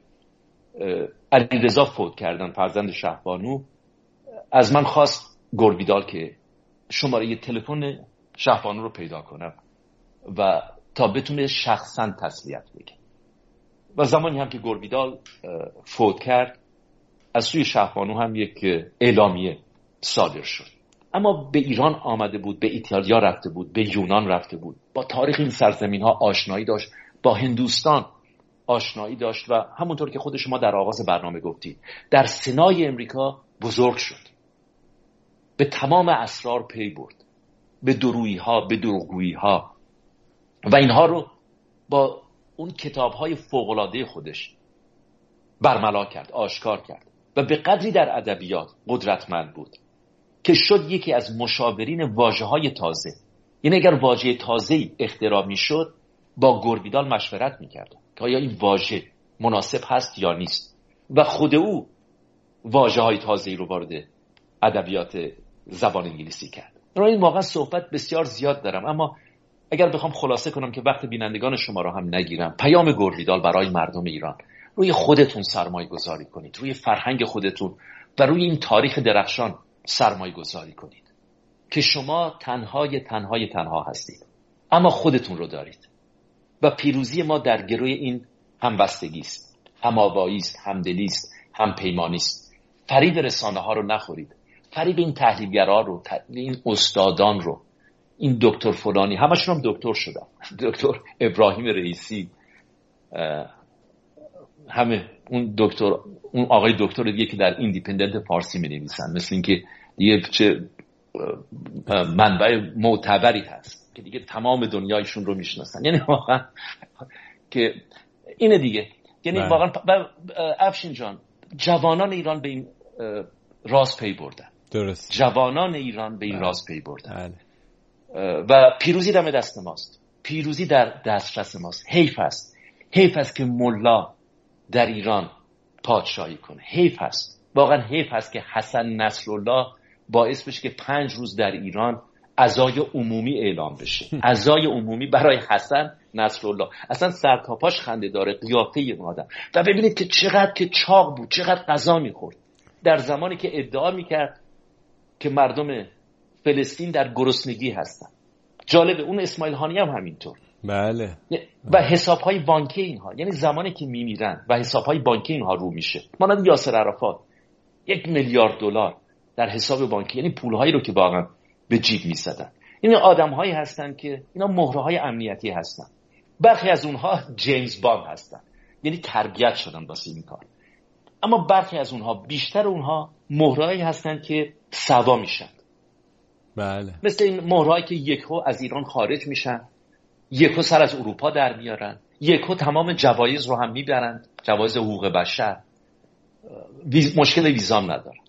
علیرضا فوت کردن، فرزند شهبانو، از من خواست گوربیدال که شماره تلفن شهبانو رو پیدا کنم و تا بتونه شخصا تسلیت بگه. و زمانی هم که گوربیدال فوت کرد از سوی شهبانو هم یک اعلامیه صادر شد. اما به ایران آمده بود، به ایتالیا رفته بود، به یونان رفته بود، با تاریخ این سرزمین ها آشنایی داشت، با هندوستان آشنایی داشت و همونطور که خود شما در آغاز برنامه گفتید در سنای امریکا بزرگ شد. به تمام اسرار پی برد، به درویی ها، به دروغگویی ها، و اینها رو با اون کتاب های فوق العاده خودش برملا کرد، آشکار کرد و به قدری در ادبیات قدرتمند بود که شد یکی از مشاورین واژه‌های تازه. یعنی اگر واژه تازه‌ای اختراع می‌شد با گوربیدال مشورت می‌کرد که آیا این واژه مناسب هست یا نیست، و خود او واژه‌های تازه‌ای رو وارد ادبیات زبان انگلیسی کرد. برای این واقعا صحبت بسیار زیاد دارم، اما اگر بخوام خلاصه کنم که وقت بینندگان شما رو هم نگیرم، پیام گوربیدال برای مردم ایران: روی خودتون سرمایه گذاری کنید، روی فرهنگ خودتون و روی این تاریخ درخشان سرمایه گذاری کنید که شما تنهای تنهای تنها هستید، اما خودتون رو دارید و پیروزی ما در گروی این همبستگی است، هم‌آوایی است، همدلی است، همپیمانی است. فریب رسانه ها رو نخورید، فریب این تحلیلگرا رو، این استادان رو، این دکتر فلانی، همشون هم دکتر شدن، دکتر ابراهیم رئیسی، همه اون دکتر، اون آقای دکتر دیگه که در ایندیپندنت فارسی می نویسن، مثل این که دیگه چه منبع معتبری هست که دیگه تمام دنیایشون رو میشناسن. یعنی واقعا که اینه دیگه، یعنی بله. واقعا افشین جان، جوانان ایران به این راز پی بردن. درست. جوانان ایران به این بله. راز پی بردن. بله. و پیروزی دم دست ماست، پیروزی در دسترس ماست. حیف است، حیف است که ملا در ایران پادشاهی کنه. حیف است، واقعا حیف است که حسن نصرالله باعث بشه که پنج روز در ایران عزای عمومی اعلام بشه. عزای عمومی برای حسن نصرالله. اصلا سرتاپاش خنده داره قیافه این آدم. و ببینید که چقدر که چاق بود، چقدر غذا میخورد در زمانی که ادعا میکرد که مردم فلسطین در گرسنگی هستن. جالبه اون اسماعیل هانی هم همینطور. بله. و حسابهای بانکی اینها، یعنی زمانی که میمیرن و حسابهای بانکی اینها رو میشه، مانند یاسر عرفات یک میلیارد دلار در حساب بانکی، یعنی پولهایی رو که واقعا به جیب میزدن. این آدمهایی هستن که اینا مهرهای امنیتی هستن. برخی از اونها جیمز باند هستن، یعنی تربیت شدن واسه این کار. اما برخی از اونها، بیشتر اونها مهرهایی هستن که سوا میشن. بله. مثل این مهرهایی که یکو از ایران خارج میشن، یکو سر از اروپا در میارن، یکو تمام جوایز رو هم میبرن، جوایز حقوق بشر، ویز، مشکل ویزام ندارن.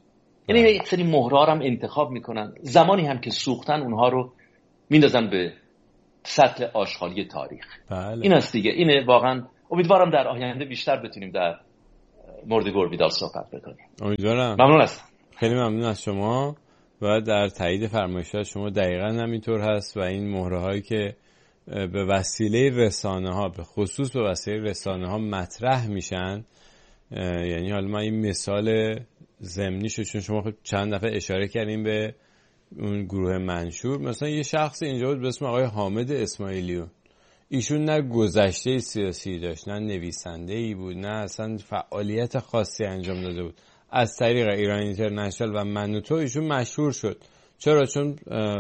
یعنی یک سری مهرها هم انتخاب میکنن، زمانی هم که سوختن اونها رو میندازن به سطح آشغالی تاریخ. بله. این است دیگه. اینه واقعا. امیدوارم در آینده بیشتر بتونیم در مورد گوربیدال صحبت بکنیم. امیدوارم. ممنون هستم. خیلی ممنون از شما و در تایید فرمایشات شما دقیقاً همینطور هست و این مهرهایی که به وسیله رسانه ها، به خصوص به وسیله رسانه ها مطرح میشن، یعنی حالا ما این مثال ضمنیشو چون شما خب چند دفعه اشاره کردیم به اون گروه منشور، مثلا یه شخص اینجا بود به اسم آقای حامد اسماعیلیون، ایشون نه گذشته سیاسی داشت، نه نویسنده ای بود، نه اصلا فعالیت خاصی انجام داده بود. از طریق ایران اینترنشنال و منوتو ایشون مشهور شد. چرا؟ چون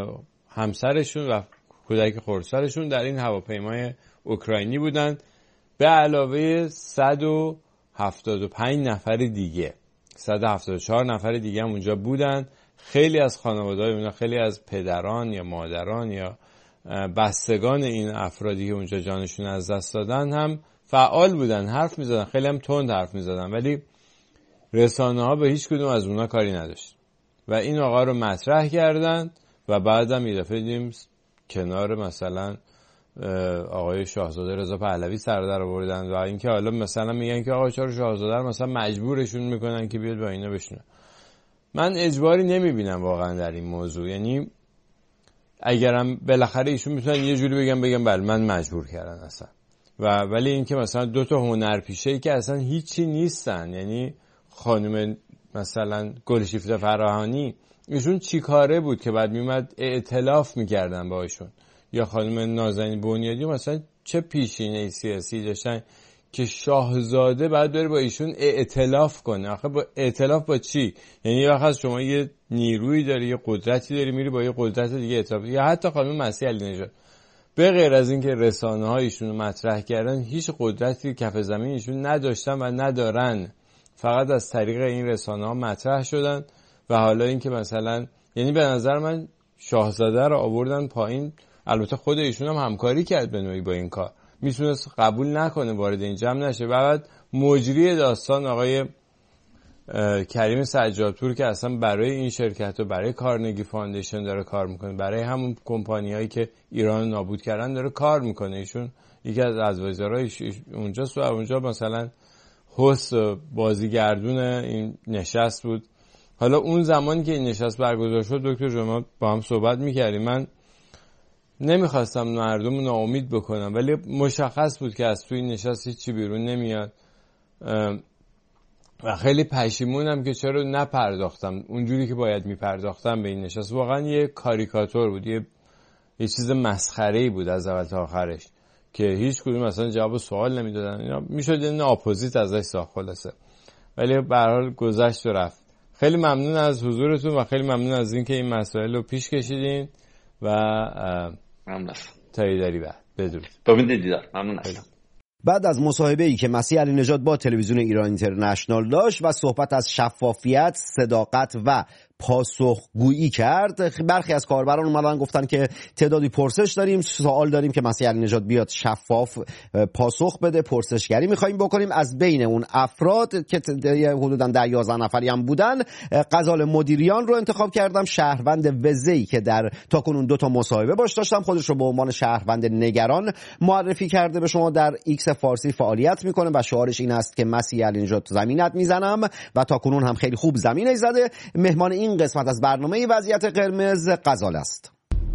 همسرشون و کودک خردسالشون در این هواپیمای اوکراینی بودن، به علاوه صد و هفتاد و پنج نفر دیگه، صد و هفتاد و چهار نفر دیگه هم اونجا بودن. خیلی از خانواده‌های اونها، خیلی از پدران یا مادران یا بستگان این افرادی که اونجا جانشون از دست دادن هم فعال بودن، حرف میزدن، خیلی هم تند حرف میزدن، ولی رسانه ها به هیچ کدوم از اونها کاری نداشت و این آقا رو مطرح کردن و بعدم یه دفعه دیدیم کنار مثلا آقای شاهزاده رضا پهلوی سر در آوردن و اینکه حالا مثلا میگن که آقا چرا شاهزاده رو مثلا مجبورشون میکنن که بیاد با اینا بشینه. من اجباری نمیبینم واقعا در این موضوع، یعنی اگرم بالاخره ایشون میتونن یه جوری بگن بگن بله من مجبور کردن اصلا، و ولی اینکه مثلا دو تا هنرپیشه‌ای که اصلا هیچی نیستن، یعنی خانم مثلا گلشیفته فراهانی ایشون چی کاره بود که بعد میومد ائتلاف میکردن با ایشون، یا خانم نازنین بنیادی مثلا چه پیشینه سیاسی داشتن که شاهزاده بعد بره با ایشون ائتلاف کنه؟ آخه با ائتلاف با چی؟ یعنی یه وقت شما یه نیرویی داری، یه قدرتی داری، میری با یه قدرت دیگه ائتلاف. یا حتی خانم مسیح علی نژاد به غیر از اینکه رسانه ها ایشونو مطرح کردن، هیچ قدرتی کف زمین ایشون نداشتن و ندارن، فقط از طریق این رسانه ها مطرح شدن. و حالا اینکه مثلا یعنی به نظر من شاهزاده رو آوردن پایین، البته خود ایشون هم همکاری کرد به نوعی با این کار، میتونست قبول نکنه وارد این جمع نشه. و بعد مجری داستان آقای کریم سجادپور که اصلا برای این شرکت و برای کارنگی فاندیشن داره کار میکنه، برای همون کمپانیایی که ایران نابود کردن داره کار میکنه، ایشون یکی از ادوایزرهای اونجاست و اونجا مثلا هست بازیگردون این نشست بود. حالا اون زمانی که این نشست برگزار شد دکتر جمعه با هم صحبت میکردیم، من نمیخواستم مردم ناامید بکنم، ولی مشخص بود که از توی این نشست هیچی بیرون نمیاد و خیلی پشیمونم که چرا نپرداختم اونجوری که باید میپرداختم به این نشست. واقعا یه کاریکاتور بود، یه, یه چیز مسخره‌ای بود از اول تا آخرش که هیچ کدوم اصلا جواب سوال نمیدادن، اینا میشد این اپوزیت ازش ساخت خلاصه. ولی به هر حال گذشت و رفت. خیلی ممنون از حضورتون و خیلی ممنون از اینکه این مسائل رو پیش کشیدین و ممنون. تاییداری بعد بدرود. با امید دیدار. ممنون هستم. بعد از مصاحبه‌ای که مسیح علی نژاد با تلویزیون ایران اینترنشنال داشت و صحبت از شفافیت، صداقت و پاسخگویی کرد، برخی از کاربران اومدن گفتن که تعدادی پرسش داریم، سوال داریم که مسیح علی نژاد بیاد شفاف پاسخ بده، پرسشگری می‌خوایم بکنیم. از بین اون افراد که حدوداً ده یازده نفری هم بودن، غزال مدیریان رو انتخاب کردم، شهروند وزه‌ای که در تاکنون دو تا مصاحبه باش داشتم، خودش رو به عنوان شهروند نگران معرفی کرده به شما، در ایکس فارسی فعالیت میکنه و شعارش این است که مسیح علی نژاد زمینت میزنم و تاکنون هم خیلی خوب زمینه زده. مهمان این قسمت از برنامه وضعیت قرمز غزال است.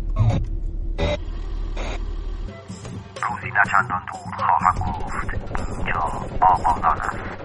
روزی نه چندان دور خواهم گفت اینجا آبادان است.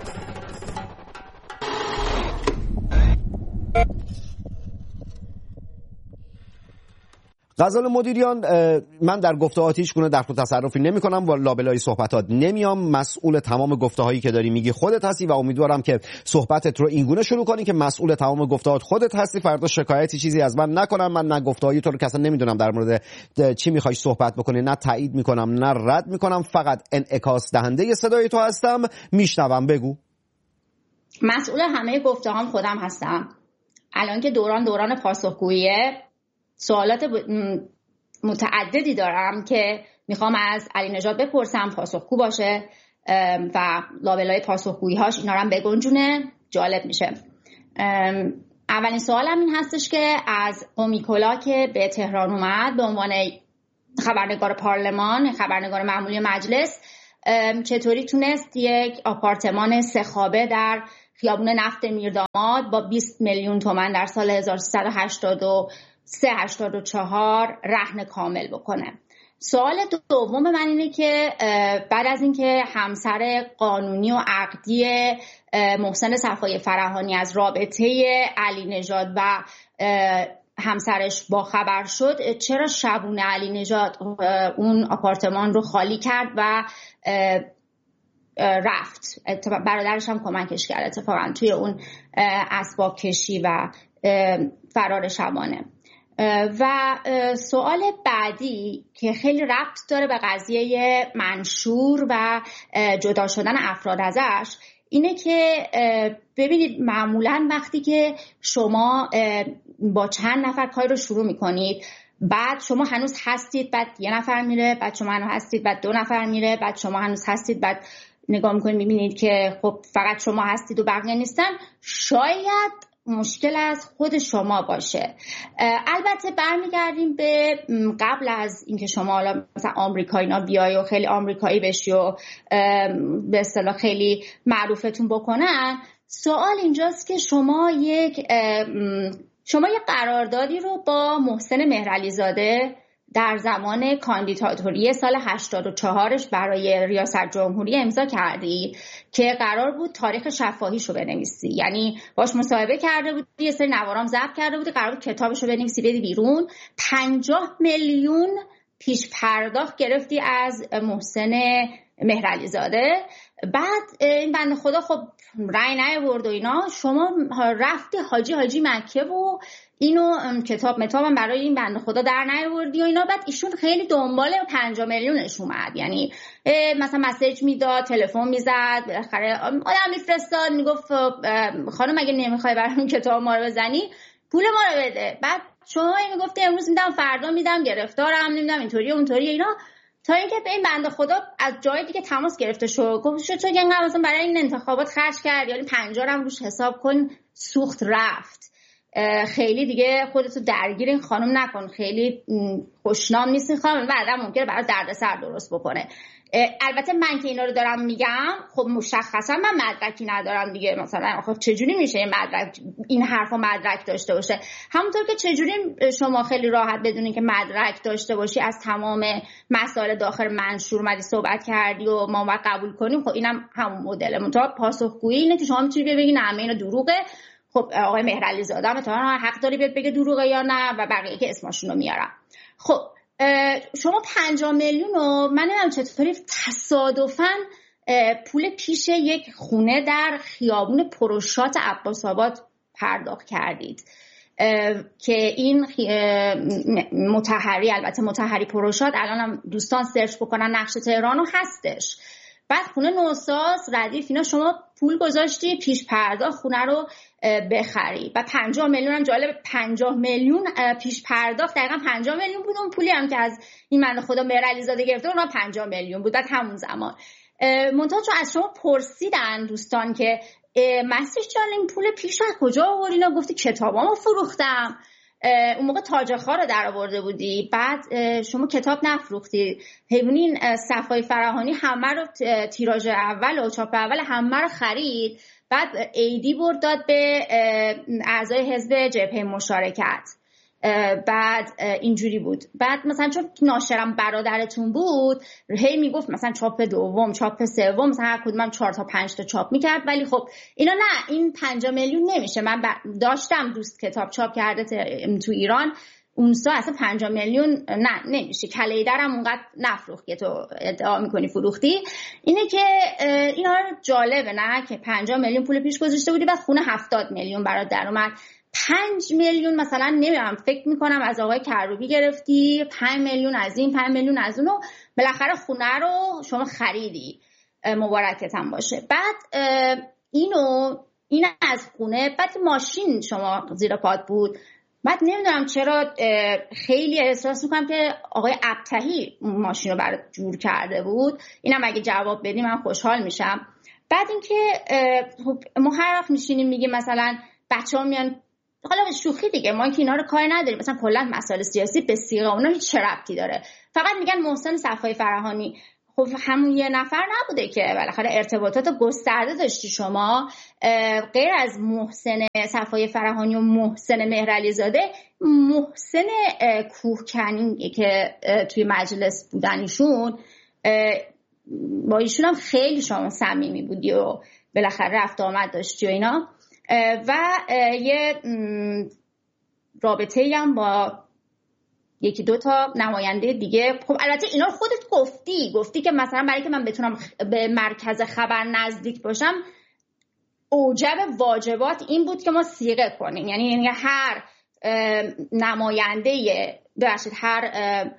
غزال مدیریان، من در گفته‌هات هیچ گونه دخل و تصرفی نمی‌کنم و لابلای صحبتات نمیام، مسئول تمام گفته‌هایی که داری میگی خودت هستی و امیدوارم که صحبتت رو اینگونه شروع کنی که مسئول تمام گفته‌هات خودت هستی، فردا شکایتی چیزی از من نکنم. من نه گفته‌های تو رو اصلا نمیدونم در مورد چی می‌خوای صحبت بکنی، نه تایید می‌کنم نه رد می‌کنم، فقط انعکاس دهنده صدای تو هستم. میشنوم، بگو. مسئول همه گفته‌هام خودم هستم. الان که دوران دوران پاسخگوییه، سوالات متعددی دارم که میخوام از علی نژاد بپرسم، پاسخگو باشه و لابلای پاسخگویی‌هاش اینا رو هم بگنجونه، جالب میشه. اولین سوالم این هستش که از قومیکولا که به تهران اومد به عنوان خبرنگار پارلمان، خبرنگار معمولی مجلس، چطوری تونست یک آپارتمان سه خوابه در خیابون نفت میرداماد با بیست میلیون تومان در سال هزار و سیصد و هشتاد و سه هشتاد و چهار رهن کامل بکنه. سوال دوم من اینه که بعد از اینکه همسر قانونی و عقدی محسن صفای فراهانی از رابطه علی نژاد و همسرش با خبر شد، چرا شبونه علی نژاد اون آپارتمان رو خالی کرد و رفت؟ برادرش هم کمکش کرد اتفاقا توی اون اسباب کشی و فرار شبانه. و سوال بعدی که خیلی ربط داره به قضیه منشور و جدا شدن افراد ازش اینه که ببینید معمولا وقتی که شما با چند نفر کاری رو شروع میکنید، بعد شما هنوز هستید، بعد یه نفر میره، بعد شما هنوز هستید، بعد دو نفر میره، بعد شما هنوز هستید، بعد نگاه میکنید میبینید که خب فقط شما هستید و بقیه نیستن، شاید مشکل از خود شما باشه. البته برمیگردیم به قبل از اینکه شما حالا مثلا آمریکایی نا بیای و خیلی آمریکایی بشی و به اصطلاح خیلی معروفتون بکنن، سوال اینجاست که شما یک شما یک قراردادی رو با محسن مهرعلی زاده در زمان کاندیداتوری سال هشتاد و چهارش برای ریاست جمهوری امضا کردی که قرار بود تاریخ شفاهیشو بنویسی، یعنی باش مصاحبه کرده بودی، یه سری نوارام ضبط کرده بودی، قرار بود کتابشو بنویسی بدی بیرون. پنجاه میلیون پیش پرداخت گرفتی از محسن مهرعلی زاده. بعد این بنده خدا خب رأی نیاورد و اینا، شما رفتی حاجی حاجی مکه و اینو کتاب متابم برای این بنده خدا در نیاوردی و اینا. بعد ایشون خیلی دنبال پنجاه میلیونش اومد، یعنی مثلا مسیج میداد، تلفن میزد، بالاخره آدم میفرستاد میگفت خانم اگه نمیخوای برام کتاب ما رو بزنی پول ما رو بده. بعد شما میگفتی امروز میدم فردا میدم، گرفتارم، نمیدم اینطوری اونطوری اینا، تا اینکه به این بنده خدا از جای دیگه تماس گرفته شد، گفت شو تو اینقدر مثلا برای این انتخابات خرج کرد، یعنی پنجاه هم روش حساب کن، سوخت رفت. خیلی دیگه خودتو درگیر این خانم نکن، خیلی خوشنام نیست این خانم، بعدا ممکنه برای دردسر درست بکنه. البته من که اینا رو دارم میگم خب مشخصا من مدرکی ندارم دیگه، مثلا خب چجوری میشه این مدرک این حرفا مدرک داشته باشه؟ همونطور که چجوری شما خیلی راحت بدونین که مدرک داشته باشی از تمام مسائل داخل منشور اومدی صحبت کردی و ما باید قبول کنیم، خب اینم همون مدل. منتها پاسخگویی اینه که شما میتونی بگی نه همه اینا دروغه. خب آقای مهرعلی زاده هم حق داری بیاد بگه دروغه یا نه، و بقیه که اسمشون رو میارم. خب شما پنجاه میلیون رو من نمیدونم چطوری تصادفاً پول پیش یک خونه در خیابون پروشات عباس آباد پرداخت کردید که این مطهری، البته مطهری پروشات الان هم دوستان سرچ بکنن نقش تهرانو هستش. بعد خونه نوساز ردیف اینا شما پول گذاشتی پیش پرداخت خونه رو بخری و پنجاه میلیون هم جالب، پنجاه میلیون پیش پرداخت دقیقا پنجاه میلیون بود. اون پولی هم که از این من خدا مهرعلی زاده گرفته اونها پنجاه میلیون بود. بعد همون زمان منتها چون از شما پرسیدن دوستان که مسیح جان این پول پیش از کجا آوردی، اینا گفتی کتابامو فروختم. اون موقع تاجخا رو در آورده بودی، بعد شما کتاب نفروختی. حیوانین صفای فراهانی همه رو تیراژ اول و چاپ اول همه رو خرید، بعد ایدی برد داد به اعضای حزب جبهه مشارکت. بعد اینجوری بود. بعد مثلا چون ناشرم برادرتون بود هی میگفت مثلا چاپ دوم، چاپ سوم، مثلا هر کدومم چهار تا پنج تا چاپ میکرد، ولی خب اینا نه، این پنجاه میلیون نمیشه. من داشتم دوست کتاب چاپ کرده تو ایران، اون سا اصلا پنجاه میلیون نه نمیشه. کله درم اونقدر نفروخت که تو ادعا میکنی فروختی. اینه که اینا جالبه نه که پنجاه میلیون پول پیش گذاشته بودی، بعد خونه هفتاد میلیون برات در اومد. پنج میلیون مثلا نمیدونم فکر میکنم از آقای کروبی گرفتی، پنج میلیون از این، پنج میلیون از اونو، بالاخره خونه رو شما خریدی، مبارکت هم باشه. بعد اینو این از خونه، بعد ماشین شما زیر پات بود. بعد نمیدونم چرا خیلی احساس میکنم که آقای ابتهی ماشین رو برات جور کرده بود. اینم اگه جواب بدی من خوشحال میشم. بعد اینکه ما هر وقت میشینیم میگیم مثلا بچه‌ها میان حالا به شوخی دیگه، ما که اینا رو کار نداریم، مثلا کلا مسائل سیاسی به صیغه اونا هیچ ربطی داره. فقط میگن محسن صفای فراهانی. خب همون یه نفر نبوده که بالاخره ارتباطات گسترده داشتی شما. غیر از محسن صفای فراهانی و محسن مهرعلی زاده، محسن کوهکنی که توی مجلس بودن ایشون، با ایشون هم خیلی شما صمیمی بودی و بالاخره رفت آمد داشتی و اینا، و یه رابطه‌ای هم با یکی دو تا نماینده دیگه. خب البته اینا رو خودت گفتی گفتی که مثلا برای که من بتونم به مرکز خبر نزدیک باشم، اوجب واجبات این بود که ما صیغه کنیم، یعنی یعنی هر نماینده ببخشید هر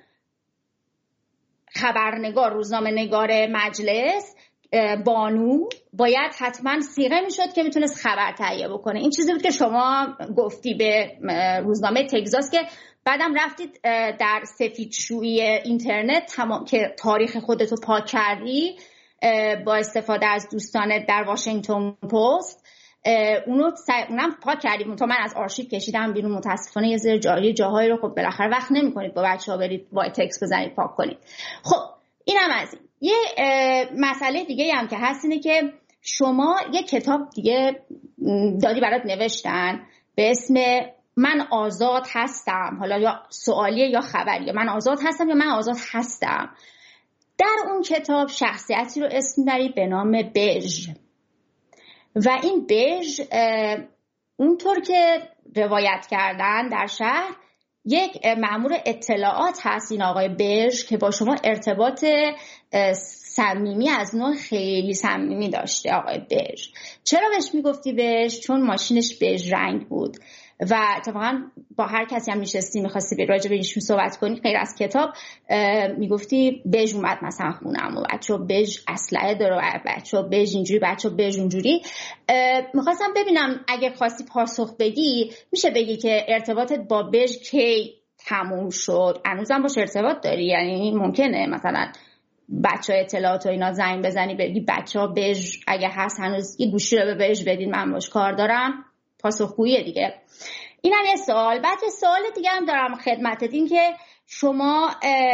خبرنگار، روزنامه نگار مجلس، بانو باید حتما صیغه میشد که میتونست خبر تهیه بکنه. این چیزی بود که شما گفتی به روزنامه تگزاس، که بعدم رفتید در سفیدشویی اینترنت تمام که تاریخ خودتو پاک کردی با استفاده از دوستانت در واشنگتن پست، اونو اونم پاک کردیم. تو من از آرشیو کشیدم بیرون، متاسفانه یه زیر جایی جاهایی رو خب بالاخره وقت نمی‌کنید با بچه‌ها برید وای تکس بزنید پاک کنید. خب اینم از این. یه مسئله دیگه هم که هست اینه که شما یه کتاب دیگه دادی برات نوشتن به اسم من آزاد هستم، حالا یا سوالیه یا خبریه، من آزاد هستم یا من آزاد هستم. در اون کتاب شخصیتی رو اسم داری به نام بژ، و این بژ اونطور که روایت کردن در شهر یک مأمور اطلاعات هست، این آقای بژ، که با شما ارتباط صمیمی از نوع خیلی صمیمی داشته. آقای بژ چرا بهش میگفتی بژ؟ چون ماشینش بژ رنگ بود و اتفاقا با هر کسی هم میشستی میخواستی راجع به ایشون صحبت کنی غیر از کتاب، میگفتی بژ اومد مثلا خونم و بچه‌ها بژ اسلحه داره، بچه‌ها بژ اینجوری، بچه‌ها بژ اونجوری. میخواستم ببینم اگه خواستی پاسخ بدی میشه بگی که ارتباطت با بژ کی تموم شد؟ هنوزم باش ارتباط داری؟ یعنی ممکنه مثلا بچه‌ها اطلاعات و اینا زنگ بزنی بگی بچه‌ها بژ اگه هست هنوز یه گوشی رو به بژ بدین، من باش کار دارم؟ پاسخگویی دیگه. این هم یه سوال. بعد یه سوال دیگه هم دارم خدمتت، این که شما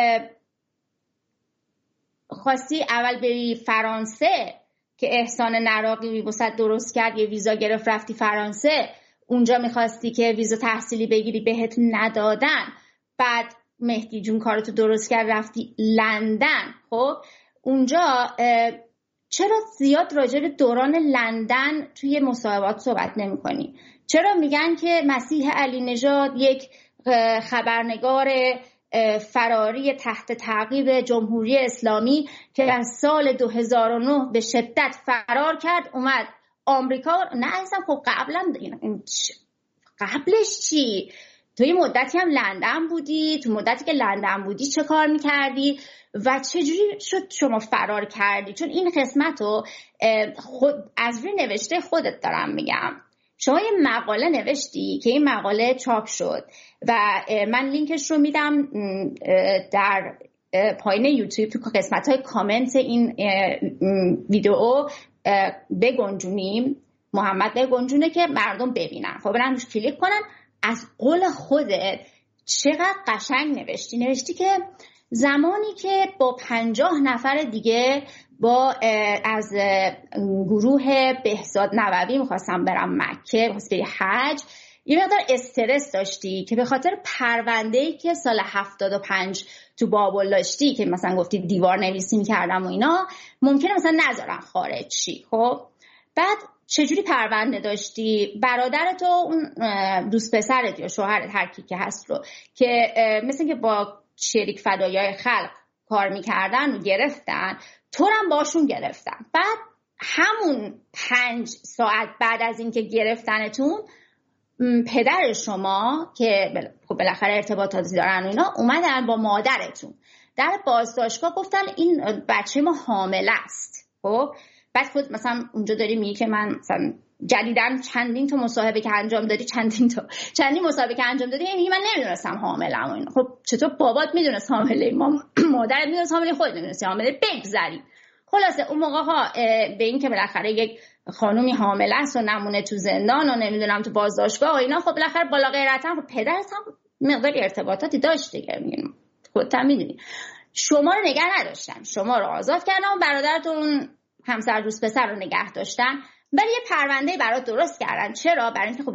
خواستی اول بری فرانسه که احسان نراقی واسه درست کرد، یه ویزا گرفت رفتی فرانسه، اونجا میخواستی که ویزا تحصیلی بگیری بهت ندادن، بعد مهدی جون کارتو درست کرد رفتی لندن. خب اونجا چرا زیاد راجع به دوران لندن توی مصاحبات صحبت نمی کنی؟ چرا میگن که مسیح علی نژاد یک خبرنگار فراری تحت تعقیب جمهوری اسلامی که از سال دو هزار و نه به شدت فرار کرد اومد آمریکا؟ نه عزیزم، خب قبلا قبلش چی؟ توی مدتی هم لندن بودی، تو مدتی که لندن بودی چه کار میکردی و چجوری شد شما فرار کردی؟ چون این قسمت رو خود از روی نوشته خودت دارم میگم. شما یه مقاله نوشتی که این مقاله چاپ شد و من لینکش رو میدم در پایین یوتیوب تو قسمت های کامنت این ویدیو بگنجونیم، محمد بگنجونه که مردم ببینن، خب برن روش کلیک کنن. از قول خودت چقدر قشنگ نوشتی. نوشتی که زمانی که با پنجاه نفر دیگه با از گروه بهزاد نووی میخواستم برم مکه واسه حج، یه مقدار استرس داشتی که به خاطر پرونده‌ای که سال هفتاد و پنج تو بابل داشتی که مثلا گفتی دیوار نویسی میکردم و اینا، ممکنه مثلا نذارم خارج شی. خب بعد چجوری پرونده داشتی؟ برادرت و اون دوست پسرت یا شوهرت هر کی که هست رو که مثل که با شریک فدایای خلق کار میکردن و گرفتن، تو هم باشون گرفتن. بعد همون پنج ساعت بعد از اینکه گرفتنتون، پدر شما که بالاخره ارتباطاتی دارن و اینا اومدن با مادرتون در بازداشتگاه گفتن این بچه ما حامله است. خب بعد خود مثلا اونجا داری میگی که من مثلا جدیدن چندین تا مصاحبه که انجام دادی چندین تا چندین مصاحبه که انجام دادی میگی من نمیدونستم حامله‌ام. اینا خب چطور بابات میدونست حامله؟ ما مادرت میدونست حامله، خودت میدونستی حامله، بگذریم. خلاصه اون موقع ها به این که بالاخره یک خانومی حامله است و نمونه تو زندان و نمیدونم تو بازداشتگاه و اینا، خب بالاخره بالا غیرتا خب پدرت هم مقداری ارتباطاتی داشت دیگه، میگم خودت هم میدونی. شما رو نگه نداشتن، شما رو آزاد کردن و برادرتون همسر دوست پسر رو نگه داشتن، ولی یه پرونده برات درست کردن. چرا؟ برای اینکه خب